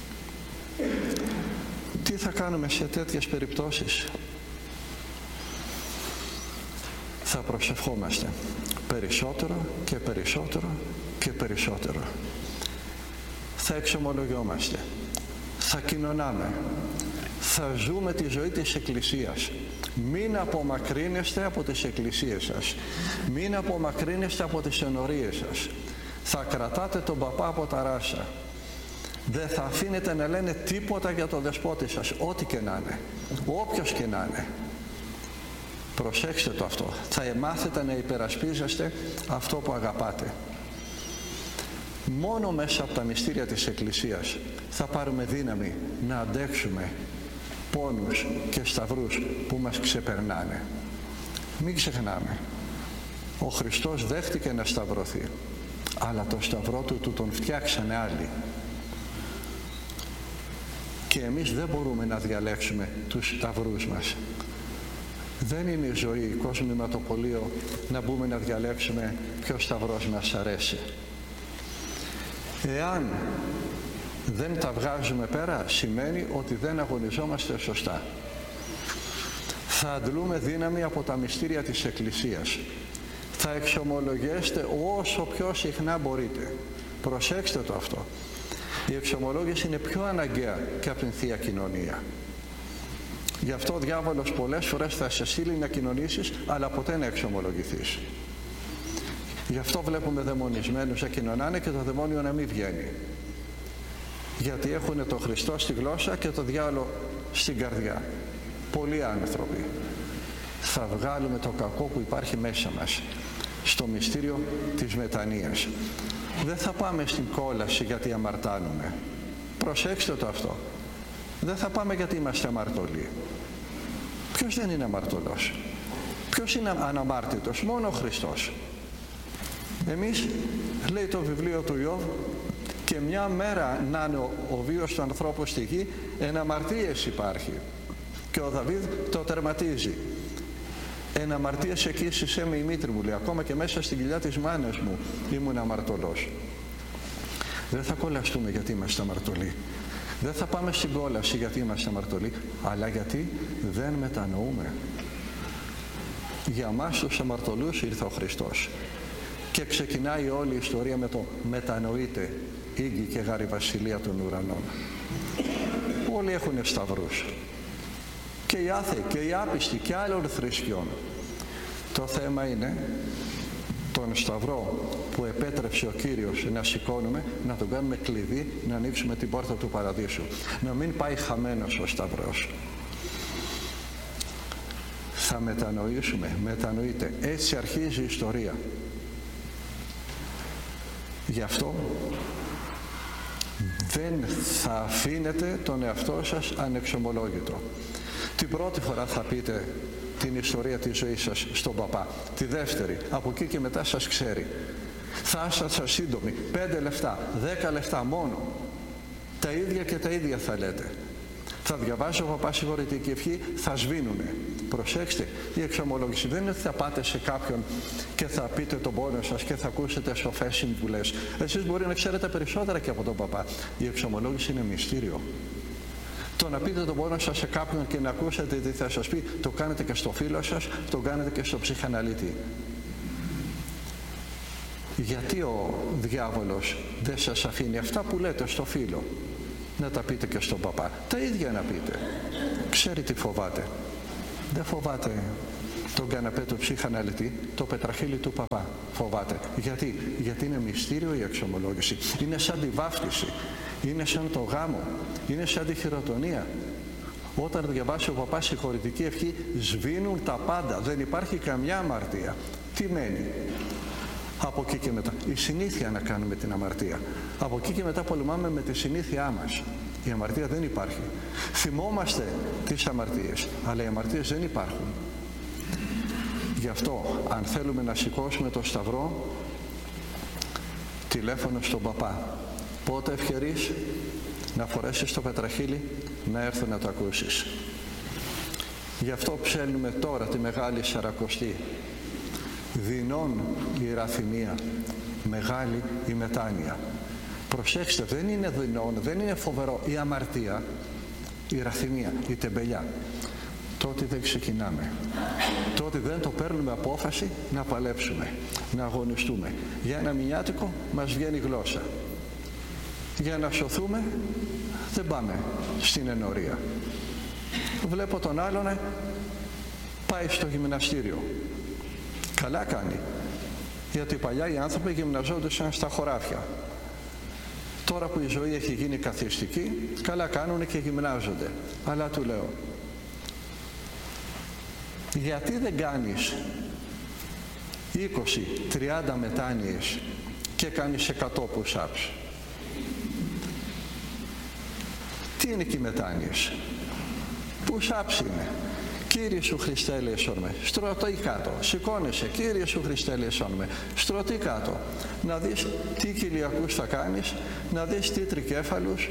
Τι θα κάνουμε σε τέτοιες περιπτώσεις? Θα προσευχόμαστε περισσότερο και περισσότερο και περισσότερο. Θα εξομολογιόμαστε. Θα κοινωνάμε. Θα ζούμε τη ζωή της Εκκλησίας. Μην απομακρύνεστε από τις εκκλησίες σας. Μην απομακρύνεστε από τις ενορίες σας. Θα κρατάτε τον παπά από τα ράσα. Δεν θα αφήνετε να λένε τίποτα για τον δεσπότη σας, ό,τι και να είναι, όποιος και να είναι. Προσέξτε το αυτό. Θα μάθετε να υπερασπίζεστε αυτό που αγαπάτε. Μόνο μέσα από τα μυστήρια της Εκκλησίας θα πάρουμε δύναμη να αντέξουμε πόνους και σταυρούς που μας ξεπερνάνε. Μην ξεχνάμε, ο Χριστός δέχτηκε να σταυρωθεί, αλλά το σταυρό του τον φτιάξανε άλλοι. Και εμείς δεν μπορούμε να διαλέξουμε τους σταυρούς μας. Δεν είναι η ζωή, κοσμηματοπολείο, να μπούμε να διαλέξουμε ποιος σταυρός μας αρέσει. Εάν δεν τα βγάζουμε πέρα, σημαίνει ότι δεν αγωνιζόμαστε σωστά. Θα αντλούμε δύναμη από τα μυστήρια της Εκκλησίας. Θα εξομολογέστε όσο πιο συχνά μπορείτε. Προσέξτε το αυτό. Η εξομολόγηση είναι πιο αναγκαία και από την Θεία Κοινωνία. Γι' αυτό ο διάβολος πολλές φορές θα σε στείλει να κοινωνήσεις, αλλά ποτέ να εξομολογηθείς. Γι' αυτό βλέπουμε δαιμονισμένους να κοινωνάνε και το δαιμόνιο να μην βγαίνει. Γιατί έχουν τον Χριστό στη γλώσσα και το διάολο στην καρδιά. Πολλοί άνθρωποι. Θα βγάλουμε το κακό που υπάρχει μέσα μας στο μυστήριο της μετανοίας. Δεν θα πάμε στην κόλαση γιατί αμαρτάνουμε. Προσέξτε το αυτό. Δεν θα πάμε γιατί είμαστε αμαρτωλοί. Ποιος δεν είναι αμαρτωλός? Ποιος είναι αναμάρτητος? Μόνο ο Χριστός. Εμείς, λέει το βιβλίο του Ιώβ, και μια μέρα να είναι ο βίος του ανθρώπου στη γη, εν αμαρτίες υπάρχει. Και ο Δαβίδ το τερματίζει. Εν αμαρτίες εκοίσισέ με η μήτρη μου, λέει, ακόμα και μέσα στην κοιλιά της μάνας μου ήμουν αμαρτωλός. Δεν θα κολλαστούμε γιατί είμαστε αμαρτωλοί. Δεν θα πάμε στην κόλαση γιατί είμαστε αμαρτωλοί, αλλά γιατί δεν μετανοούμε. Για μας τους αμαρτωλούς ήρθε ο Χριστός. Και ξεκινάει όλη η ιστορία με το μετανοείτε, ήγγι και γάρη βασιλεία των ουρανών. Όλοι έχουν σταυρούς. Και οι άθεοι και οι άπιστοι και άλλων θρησκειών. Το θέμα είναι τον σταυρό που επέτρεψε ο Κύριος να σηκώνουμε, να τον κάνουμε κλειδί, να ανοίξουμε την πόρτα του παραδείσου. Να μην πάει χαμένος ο σταυρός. Θα μετανοήσουμε, μετανοείτε. Έτσι αρχίζει η ιστορία. Γι' αυτό δεν θα αφήνετε τον εαυτό σας ανεξομολόγητο. Την πρώτη φορά θα πείτε την ιστορία της ζωής σας στον παπά. Τη δεύτερη, από εκεί και μετά σας ξέρει. Θα είσαστε σύντομοι, 5 λεπτά, 10 λεπτά μόνο. Τα ίδια και τα ίδια θα λέτε. Θα διαβάζει ο παπάς συγχωρητική ευχή, θα σβήνουνε. Προσέξτε, η εξομολόγηση δεν είναι ότι θα πάτε σε κάποιον και θα πείτε τον πόνο σας και θα ακούσετε σοφές συμβουλές. Εσείς μπορεί να ξέρετε περισσότερα και από τον παπά. Η εξομολόγηση είναι μυστήριο. Το να πείτε τον πόνο σας σε κάποιον και να ακούσετε τι θα σας πει, το κάνετε και στο φίλο σας, το κάνετε και στο ψυχαναλύτη. Γιατί ο διάβολος δεν σας αφήνει αυτά που λέτε στο φίλο να τα πείτε και στον παπά? Τα ίδια να πείτε. Ξέρει τι φοβάται. Δεν φοβάται τον καναπέ του ψυχαναλυτή, το πετραχύλι του παπά. Φοβάται. Γιατί είναι μυστήριο η εξομολόγηση. Είναι σαν τη βάφτιση. Είναι σαν το γάμο. Είναι σαν τη χειροτονία. Όταν διαβάσει ο παπάς συγχωρητική ευχή, σβήνουν τα πάντα. Δεν υπάρχει καμιά αμαρτία. Τι μένει? Από εκεί και μετά. Η συνήθεια να κάνουμε την αμαρτία. Από εκεί και μετά πολεμάμε με τη συνήθειά μας. Η αμαρτία δεν υπάρχει. Θυμόμαστε τις αμαρτίες, αλλά οι αμαρτίες δεν υπάρχουν. Γι' αυτό, αν θέλουμε να σηκώσουμε το σταυρό, τηλέφωνο στον παπά. Πότε ευκαιρείς να φορέσεις το πετραχύλι, να έρθω να το ακούσεις. Γι' αυτό ψέλνουμε τώρα τη Μεγάλη Σαρακοστή. Δεινών η ραθυμία, μεγάλη η μετάνοια. Προσέξτε, δεν είναι δεινών, δεν είναι φοβερό η αμαρτία, η ραθυμία, η τεμπελιά. Τότε δεν ξεκινάμε. Τότε δεν το παίρνουμε απόφαση να παλέψουμε, να αγωνιστούμε. Για ένα μηνιάτικο μας βγαίνει γλώσσα. Για να σωθούμε δεν πάμε στην ενορία. Βλέπω τον άλλον πάει στο γυμναστήριο. Καλά κάνει. Γιατί παλιά οι άνθρωποι γυμναζόντουσαν στα χωράφια. Τώρα που η ζωή έχει γίνει καθιστική, καλά κάνουν και γυμνάζονται. Αλλά του λέω, γιατί δεν κάνεις 20-30 μετάνοιες και κάνεις 100 push-ups? Τι είναι και οι μετάνοιες? Push-ups είναι. Κύριε Σου Χριστέ ελέησον με. Στρωτή κάτω. Σηκώνεσαι. Κύριε Σου Χριστέ ελέησον με. Στρωτή κάτω. Να δεις τι κοιλιακούς θα κάνεις, να δεις τι τρικέφαλους,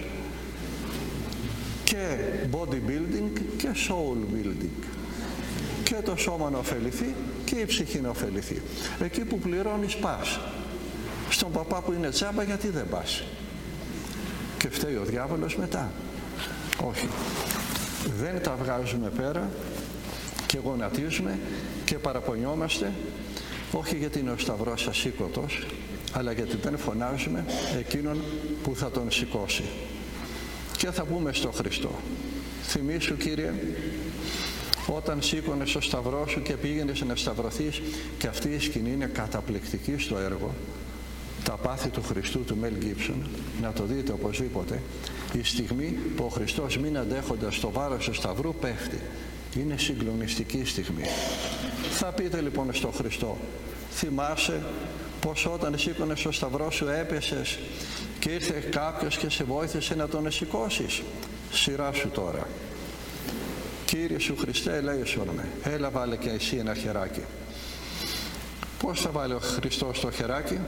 και bodybuilding και soul building. Και το σώμα να ωφεληθεί και η ψυχή να ωφεληθεί. Εκεί που πληρώνεις πας. Στον παπά που είναι τσάμπα, γιατί δεν πας? Και φταίει ο διάβολος μετά? Όχι. Δεν τα βγάζουμε πέρα και γονατίζουμε και παραπονιόμαστε, όχι γιατί είναι ο σταυρός ασήκωτος, αλλά γιατί δεν φωνάζουμε εκείνον που θα τον σηκώσει. Και θα πούμε στο Χριστό, θυμήσου Κύριε, όταν σήκωνες το σταυρό Σου και πήγαινες να σταυρωθείς, και αυτή η σκηνή είναι καταπληκτική στο έργο, τα πάθη του Χριστού του Μέλ Γκίψον, να το δείτε οπωσδήποτε, η στιγμή που ο Χριστός, μην αντέχοντας το βάρος του σταυρού, πέφτει. Είναι συγκλονιστική στιγμή. Θα πείτε λοιπόν στον Χριστό, θυμάσαι πως όταν σήκωνες το σταυρό Σου έπεσες και ήρθε κάποιος και σε βοήθησε να τον σηκώσεις? Σειρά σου τώρα. Κύριε Σου Χριστέ ελέησον με. Έλα βάλε και εσύ ένα χεράκι. Πώς θα βάλει ο Χριστός το χεράκι?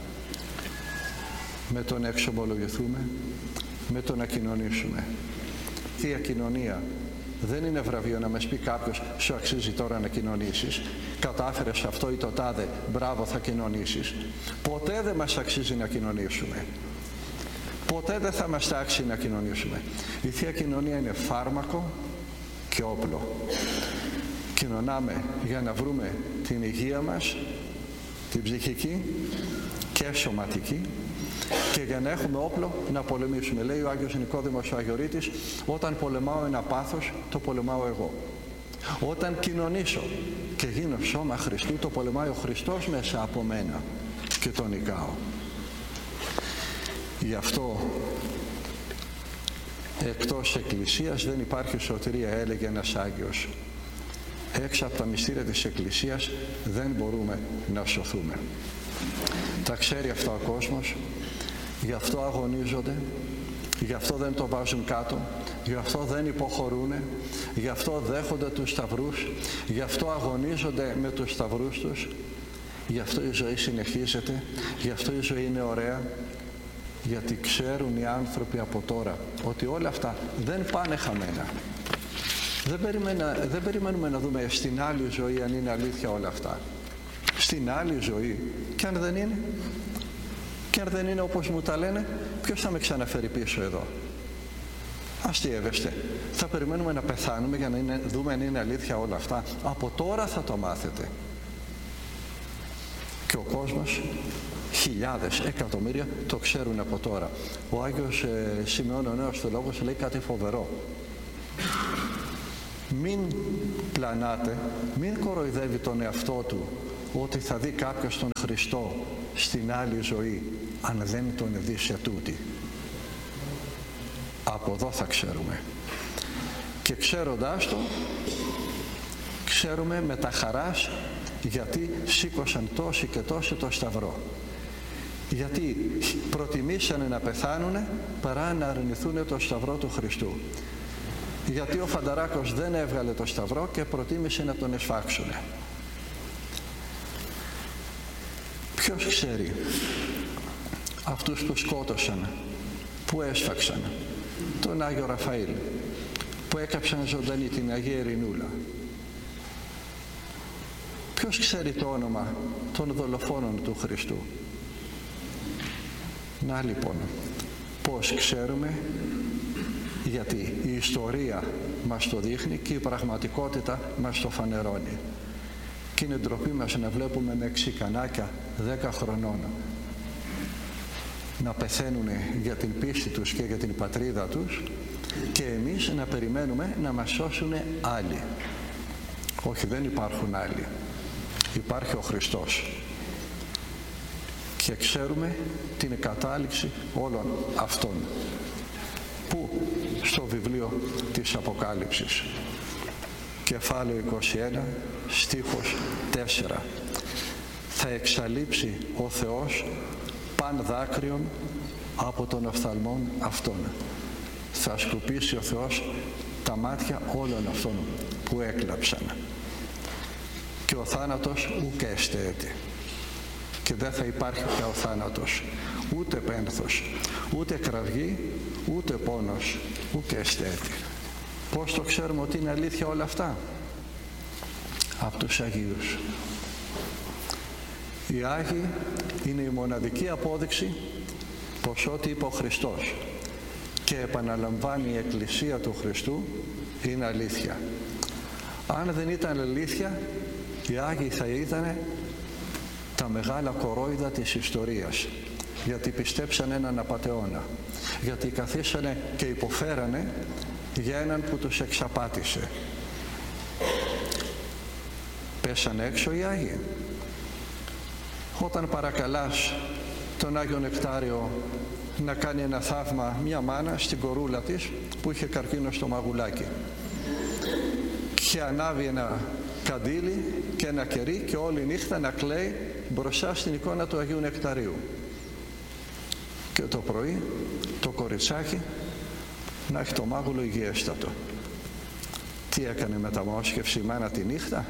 Με το να εξομολογηθούμε, με το να κοινωνήσουμε. Η ακοινωνία δεν είναι βραβείο να μας πει κάποιος, σου αξίζει τώρα να κοινωνήσεις. Κατάφερες αυτό ή το τάδε, μπράβο, θα κοινωνήσεις. Ποτέ δεν μας αξίζει να κοινωνήσουμε. Ποτέ δεν θα μας τάξει να κοινωνήσουμε. Η Θεία Κοινωνία είναι φάρμακο και όπλο. Κοινωνάμε για να βρούμε την υγεία μας, την ψυχική και σωματική, και για να έχουμε όπλο να πολεμήσουμε. Λέει ο Άγιος Νικόδημος ο Αγιορείτης, όταν πολεμάω ένα πάθος, το πολεμάω εγώ. Όταν κοινωνήσω και γίνω σώμα Χριστού, το πολεμάει ο Χριστός μέσα από μένα και τον νικάω. Γι' αυτό εκτός Εκκλησίας δεν υπάρχει σωτηρία, έλεγε ένας Άγιος. Έξω από τα μυστήρια της Εκκλησίας δεν μπορούμε να σωθούμε. Τα ξέρει αυτά ο κόσμος, γι' αυτό αγωνίζονται, γι' αυτό δεν το βάζουν κάτω, γι' αυτό δεν υποχωρούνε, γι' αυτό δέχονται τους σταυρούς, γι' αυτό αγωνίζονται με τους σταυρούς τους, γι' αυτό η ζωή συνεχίζεται, γι' αυτό η ζωή είναι ωραία, γιατί ξέρουν οι άνθρωποι από τώρα ότι όλα αυτά δεν πάνε χαμένα. Δεν περιμένουμε να δούμε στην άλλη ζωή αν είναι αλήθεια όλα αυτά. Στην άλλη ζωή, και αν δεν είναι, και αν δεν είναι όπως μου τα λένε, ποιος θα με ξαναφέρει πίσω εδώ? Αστειεύεστε. Θα περιμένουμε να πεθάνουμε για να δούμε αν είναι αλήθεια όλα αυτά? Από τώρα θα το μάθετε. Και ο κόσμος χιλιάδες, εκατομμύρια το ξέρουν από τώρα. Ο Άγιος Σημεών ο Νέος Θεολόγος λέει κάτι φοβερό. Μην πλανάτε, μην κοροϊδεύει τον εαυτό του ότι θα δει κάποιος τον Χριστό στην άλλη ζωή, αν δεν τον δει σε τούτη. Από εδώ θα ξέρουμε. Και ξέροντάς το, ξέρουμε με τα χαράς γιατί σήκωσαν τόσοι και τόσοι το Σταυρό. Γιατί προτιμήσανε να πεθάνουνε παρά να αρνηθούν το Σταυρό του Χριστού. Γιατί ο Φανταράκος δεν έβγαλε το Σταυρό και προτίμησε να τον εσφάξουνε. Ποιος ξέρει αυτούς που σκότωσαν, που έσφαξαν τον Άγιο Ραφαήλ, που έκαψαν ζωντανή την Αγία Ειρηνούλα. Ποιος ξέρει το όνομα των δολοφόνων του Χριστού. Να λοιπόν, πώς ξέρουμε? Γιατί η ιστορία μας το δείχνει και η πραγματικότητα μας το φανερώνει. Και είναι ντροπή μας να βλέπουμε Μεξικανάκια 10 χρονών να πεθαίνουν για την πίστη τους και για την πατρίδα τους και εμείς να περιμένουμε να μας σώσουν άλλοι. Όχι, δεν υπάρχουν άλλοι. Υπάρχει ο Χριστός. Και ξέρουμε την κατάληξη όλων αυτών. Πού? Στο βιβλίο της Αποκάλυψης. Κεφάλαιο 21, στίχος 4. Θα εξαλείψει ο Θεός παν δάκρυον από των οφθαλμών αυτών. Θα σκουπίσει ο Θεός τα μάτια όλων αυτών που έκλαψαν. Και ο θάνατος ουκ έστεεται. Και δεν θα υπάρχει πια ο θάνατος, ούτε πένθος, ούτε κραυγή, ούτε πόνος, ουκ έστεεται. Πώς το ξέρουμε ότι είναι αλήθεια όλα αυτά? Από τους Αγίους. Οι Άγιοι είναι η μοναδική απόδειξη πως ό,τι είπε ο Χριστός και επαναλαμβάνει η Εκκλησία του Χριστού είναι αλήθεια. Αν δεν ήταν αλήθεια, οι Άγιοι θα ήταν τα μεγάλα κορόιδα της ιστορίας, γιατί πιστέψαν έναν απατεώνα, γιατί καθίσανε και υποφέρανε για έναν που τους εξαπάτησε. Πέσαν έξω οι Άγιοι. Όταν παρακαλάς τον Άγιο Νεκτάριο να κάνει ένα θαύμα, μια μάνα στην κορούλα της που είχε καρκίνο στο μαγουλάκι και ανάβει ένα καντήλι και ένα κερί και όλη νύχτα να κλαίει μπροστά στην εικόνα του Αγίου Νεκταρίου, και το πρωί το κοριτσάκι να έχει το μάγουλο υγιέστατο. Τι έκανε μεταμόσχευση η μάνα τη νύχτα?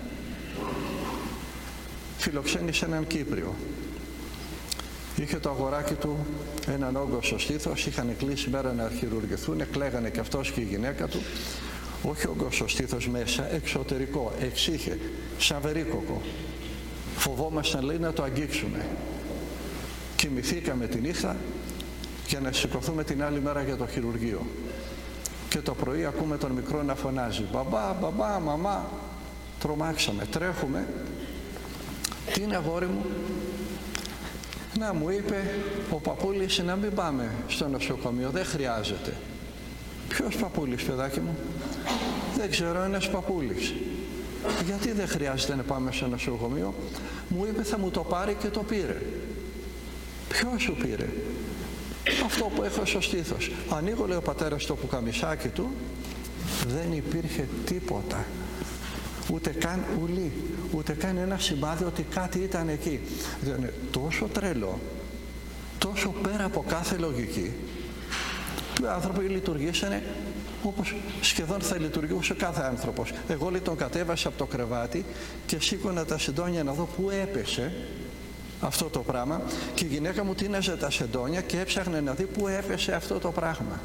Φιλοξένησε έναν Κύπριο. Είχε το αγοράκι του έναν όγκο στο στήθος, είχαν κλείσει μέρα να χειρουργηθούν, κλαίγανε και αυτός και η γυναίκα του. Όχι όγκο στο στήθος μέσα, εξωτερικό, εξήχε, σαν βερίκοκο. Φοβόμασταν, λέει, να το αγγίξουμε. Κοιμηθήκαμε τη νύχτα για να σηκωθούμε την άλλη μέρα για το χειρουργείο. Και το πρωί ακούμε τον μικρό να φωνάζει «Μπαμπά, μπαμπά, μαμά». Τρομάξαμε, τρέχουμε. Τι είναι, αγόρι μου? Να, μου είπε ο παππούλης να μην πάμε στο νοσοκομείο, δεν χρειάζεται. Ποιος παππούλης, παιδάκι μου? Δεν ξέρω, ένας παππούλης. Γιατί δεν χρειάζεται να πάμε στο νοσοκομείο? Μου είπε θα μου το πάρει και το πήρε. Ποιος σου πήρε? Αυτό που έχω στο στήθος. Ανοίγω, λέει ο πατέρας, το πουκαμισάκι του, δεν υπήρχε τίποτα. Ούτε καν ουλή, ούτε καν ένα σημάδι ότι κάτι ήταν εκεί. Δηλαδή, τόσο τρελό, τόσο πέρα από κάθε λογική. Οι άνθρωποι λειτουργήσανε όπως σχεδόν θα λειτουργούσε κάθε άνθρωπος. Εγώ, λέει, τον κατέβασα από το κρεβάτι και σήκωνα τα σεντόνια να δω πού έπεσε αυτό το πράγμα, και η γυναίκα μου τίναζε τα σεντόνια και έψαχνε να δει πού έπεσε αυτό το πράγμα.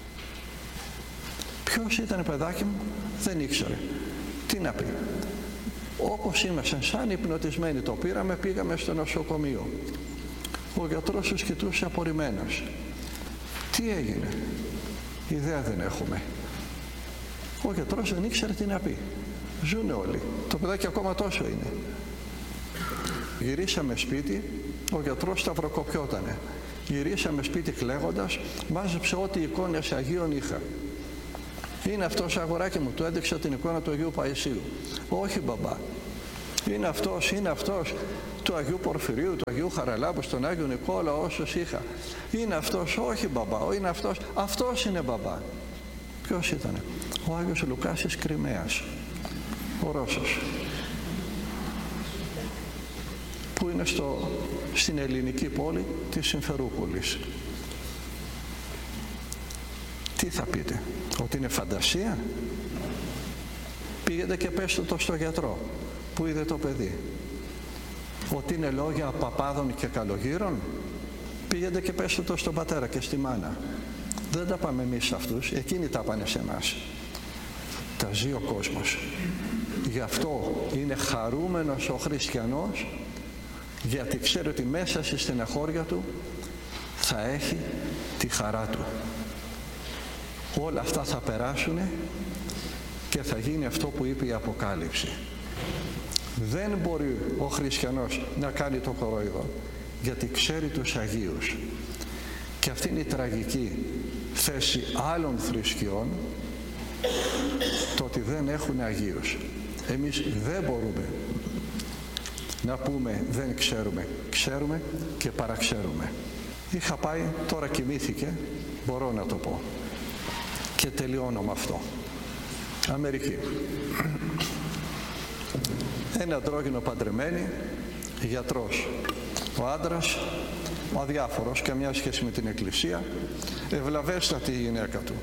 Ποιος ήταν, παιδάκι μου? Δεν ήξερε. Τι να πει? Όπως ήμασταν σαν υπνοτισμένοι το πήραμε, πήγαμε στο νοσοκομείο. Ο γιατρός τους κοιτούσε απορριμμένος. Τι έγινε? Ιδέα δεν έχουμε. Ο γιατρός δεν ήξερε τι να πει. Ζουνε όλοι. Το παιδάκι ακόμα τόσο είναι. Γυρίσαμε σπίτι, ο γιατρός σταυροκοπιότανε. Γυρίσαμε σπίτι κλαίγοντας, μάζεψε ό,τι εικόνες Αγίων είχα. Είναι αυτός, αγοράκι μου, του έδειξα την εικόνα του Αγίου Παϊσίου. Όχι μπαμπά, είναι αυτός του Αγίου Πορφυρίου, του Αγίου Χαραλάμπου, στον Άγιο Νικόλα, όσους είχα. Είναι αυτός, όχι μπαμπά, είναι αυτός είναι μπαμπά. Ποιος ήτανε? Ο Άγιος Λουκάς της Κριμαίας, ο Ρώσος, που είναι στην ελληνική πόλη της Συμφερούπολης. Τι θα πείτε, ότι είναι φαντασία? Πήγαινε και πέστε το στο γιατρό που είδε το παιδί, ότι είναι λόγια παπάδων και καλογύρων. Πήγαινε και πέστε το στον πατέρα και στη μάνα. Δεν τα πάμε εμείς σε αυτούς, εκείνοι τα πάνε σε εμάς. Τα ζει ο κόσμος. Γι' αυτό είναι χαρούμενος ο χριστιανός, γιατί ξέρει ότι μέσα στη στεναχώρια του θα έχει τη χαρά του. Όλα αυτά θα περάσουν και θα γίνει αυτό που είπε η Αποκάλυψη. Δεν μπορεί ο χριστιανός να κάνει το κορόιδο, γιατί ξέρει τους Αγίους. Και αυτή είναι η τραγική θέση άλλων θρησκειών, το ότι δεν έχουν Αγίους. Εμείς δεν μπορούμε να πούμε δεν ξέρουμε. Ξέρουμε και παραξέρουμε. Είχα πάει, τώρα κοιμήθηκε, μπορώ να το πω. Και τελειώνω με αυτό. Αμερική. Ένα αντρόγυνο παντρεμένη, γιατρός. Ο άντρας, ο αδιάφορος, καμιά σχέση με την εκκλησία, ευλαβέστατη η γυναίκα του.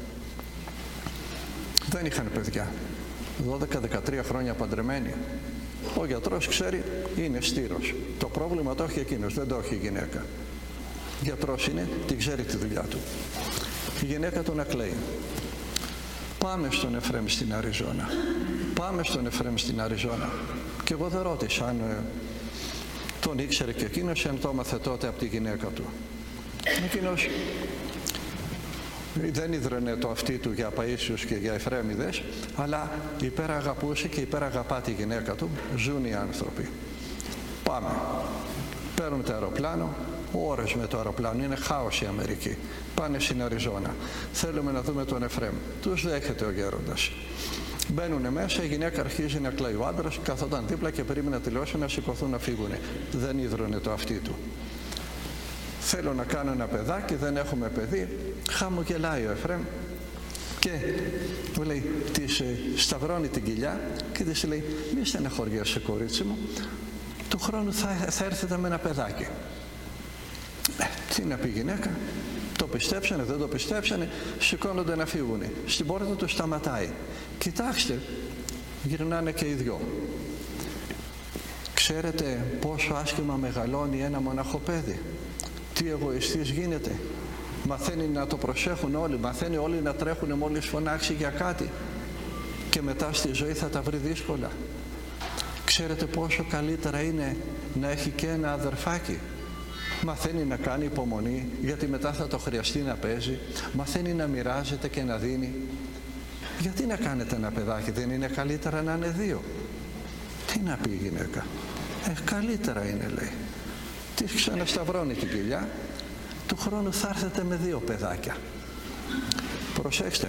Δεν είχαν παιδιά. 12-13 χρόνια παντρεμένοι. Ο γιατρός ξέρει, είναι στήρος. Το πρόβλημα το έχει εκείνος, δεν το έχει η γυναίκα. Γιατρός είναι, την ξέρει τη δουλειά του. Η γυναίκα του να κλαίει. Πάμε στον Εφραίμ στην Αριζόνα. Πάμε στον Εφραίμ στην Αριζόνα. Και εγώ δεν ρώτησα αν τον ήξερε και εκείνος, αν το έμαθε τότε από τη γυναίκα του. Εκείνος δεν ίδρωνε το αυτί του για Παΐσιους και για Εφραίμιδες, αλλά υπεραγαπούσε και υπεραγαπά τη γυναίκα του. Ζουν οι άνθρωποι. Πάμε. Παίρνουν το αεροπλάνο, ώρες με το αεροπλάνο, είναι χάος η Αμερική. Πάνε στην Αριζόνα. Θέλουμε να δούμε τον Εφραίμ. Τους δέχεται ο γέροντας. Μπαίνουνε μέσα, η γυναίκα αρχίζει να κλαίει. Ο άντρας καθόταν δίπλα και περίμενε να τελειώσει να σηκωθούν να φύγουνε. Δεν ίδρωνε το αυτί του. Θέλω να κάνω ένα παιδάκι, δεν έχουμε παιδί. Χαμογελάει ο Εφραίμ και μου λέει, της σταυρώνει την κοιλιά και της λέει, μη στεναχωριέσαι κορίτσι μου, του χρόνου θα έρθετε με ένα παιδάκι. Τι να πει η γυναίκα, το πιστέψανε, δεν το πιστέψανε, σηκώνονται να φύγουνε. Στην πόρτα του σταματάει. Κοιτάξτε, γυρνάνε και οι δυο. Ξέρετε πόσο άσχημα μεγαλώνει ένα μοναχό παιδί? Τι εγωιστής γίνεται? Μαθαίνει να το προσέχουν όλοι, μαθαίνει όλοι να τρέχουν μόλις φωνάξει για κάτι, και μετά στη ζωή θα τα βρει δύσκολα. Ξέρετε πόσο καλύτερα είναι να έχει και ένα αδερφάκι? Μαθαίνει να κάνει υπομονή, γιατί μετά θα το χρειαστεί να παίζει. Μαθαίνει να μοιράζεται και να δίνει. Γιατί να κάνετε ένα παιδάκι, δεν είναι καλύτερα να είναι δύο? Τι να πει η γυναίκα, καλύτερα είναι, λέει. Της ξανασταυρώνει την κοιλιά. Του χρόνου θα έρθετε με δύο παιδάκια. Προσέξτε,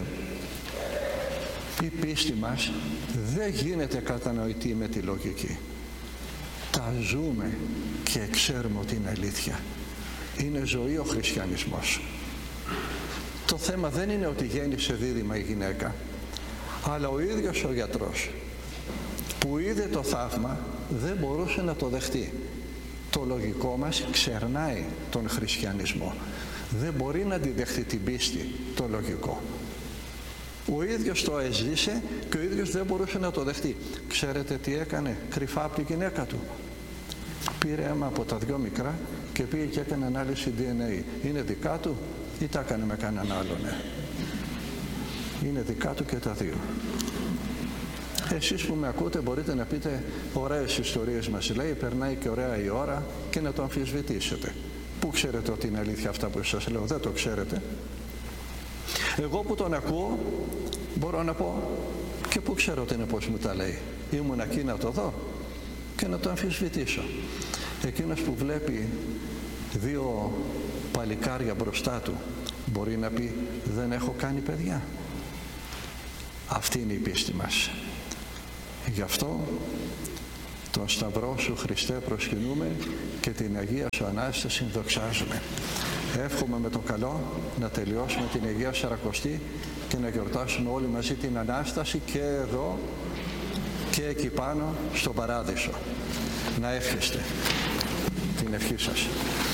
η πίστη μας δεν γίνεται κατανοητή με τη λογική. Τα ζούμε και ξέρουμε ότι είναι αλήθεια. Είναι ζωή ο χριστιανισμός. Το θέμα δεν είναι ότι γέννησε δίδυμα η γυναίκα, αλλά ο ίδιος ο γιατρός που είδε το θαύμα δεν μπορούσε να το δεχτεί. Το λογικό μας ξερνάει τον χριστιανισμό. Δεν μπορεί να αντιδεχτεί την πίστη το λογικό. Ο ίδιος το έζησε και ο ίδιος δεν μπορούσε να το δεχτεί. Ξέρετε τι έκανε κρυφά από τη γυναίκα του? Πήρε αίμα από τα δυο μικρά και πήγε και έκανε ανάλυση DNA. Είναι δικά του ή τα έκανε με κανέναν άλλον? Είναι δικά του και τα δύο. Εσείς που με ακούτε μπορείτε να πείτε ωραίες ιστορίες μας λέει, περνάει και ωραία η ώρα, και να το αμφισβητήσετε. Πού ξέρετε ότι είναι αλήθεια αυτά που σας λέω? Δεν το ξέρετε. Εγώ που τον ακούω μπορώ να πω, και πού ξέρω ότι είναι πως μου τα λέει? Ήμουν εκεί να το δω και να το αμφισβητήσω. Εκείνος που βλέπει δύο παλικάρια μπροστά του μπορεί να πει δεν έχω κάνει παιδιά. Αυτή είναι η πίστη μας. Γι' αυτό τον Σταυρό σου Χριστέ προσκυνούμε και την Αγία σου Ανάσταση δοξάζουμε. Εύχομαι με το καλό να τελειώσουμε την Αγία Σαρακοστή και να γιορτάσουμε όλοι μαζί την Ανάσταση και εδώ και εκεί πάνω στον Παράδεισο. Να εύχεστε την ευχή σας.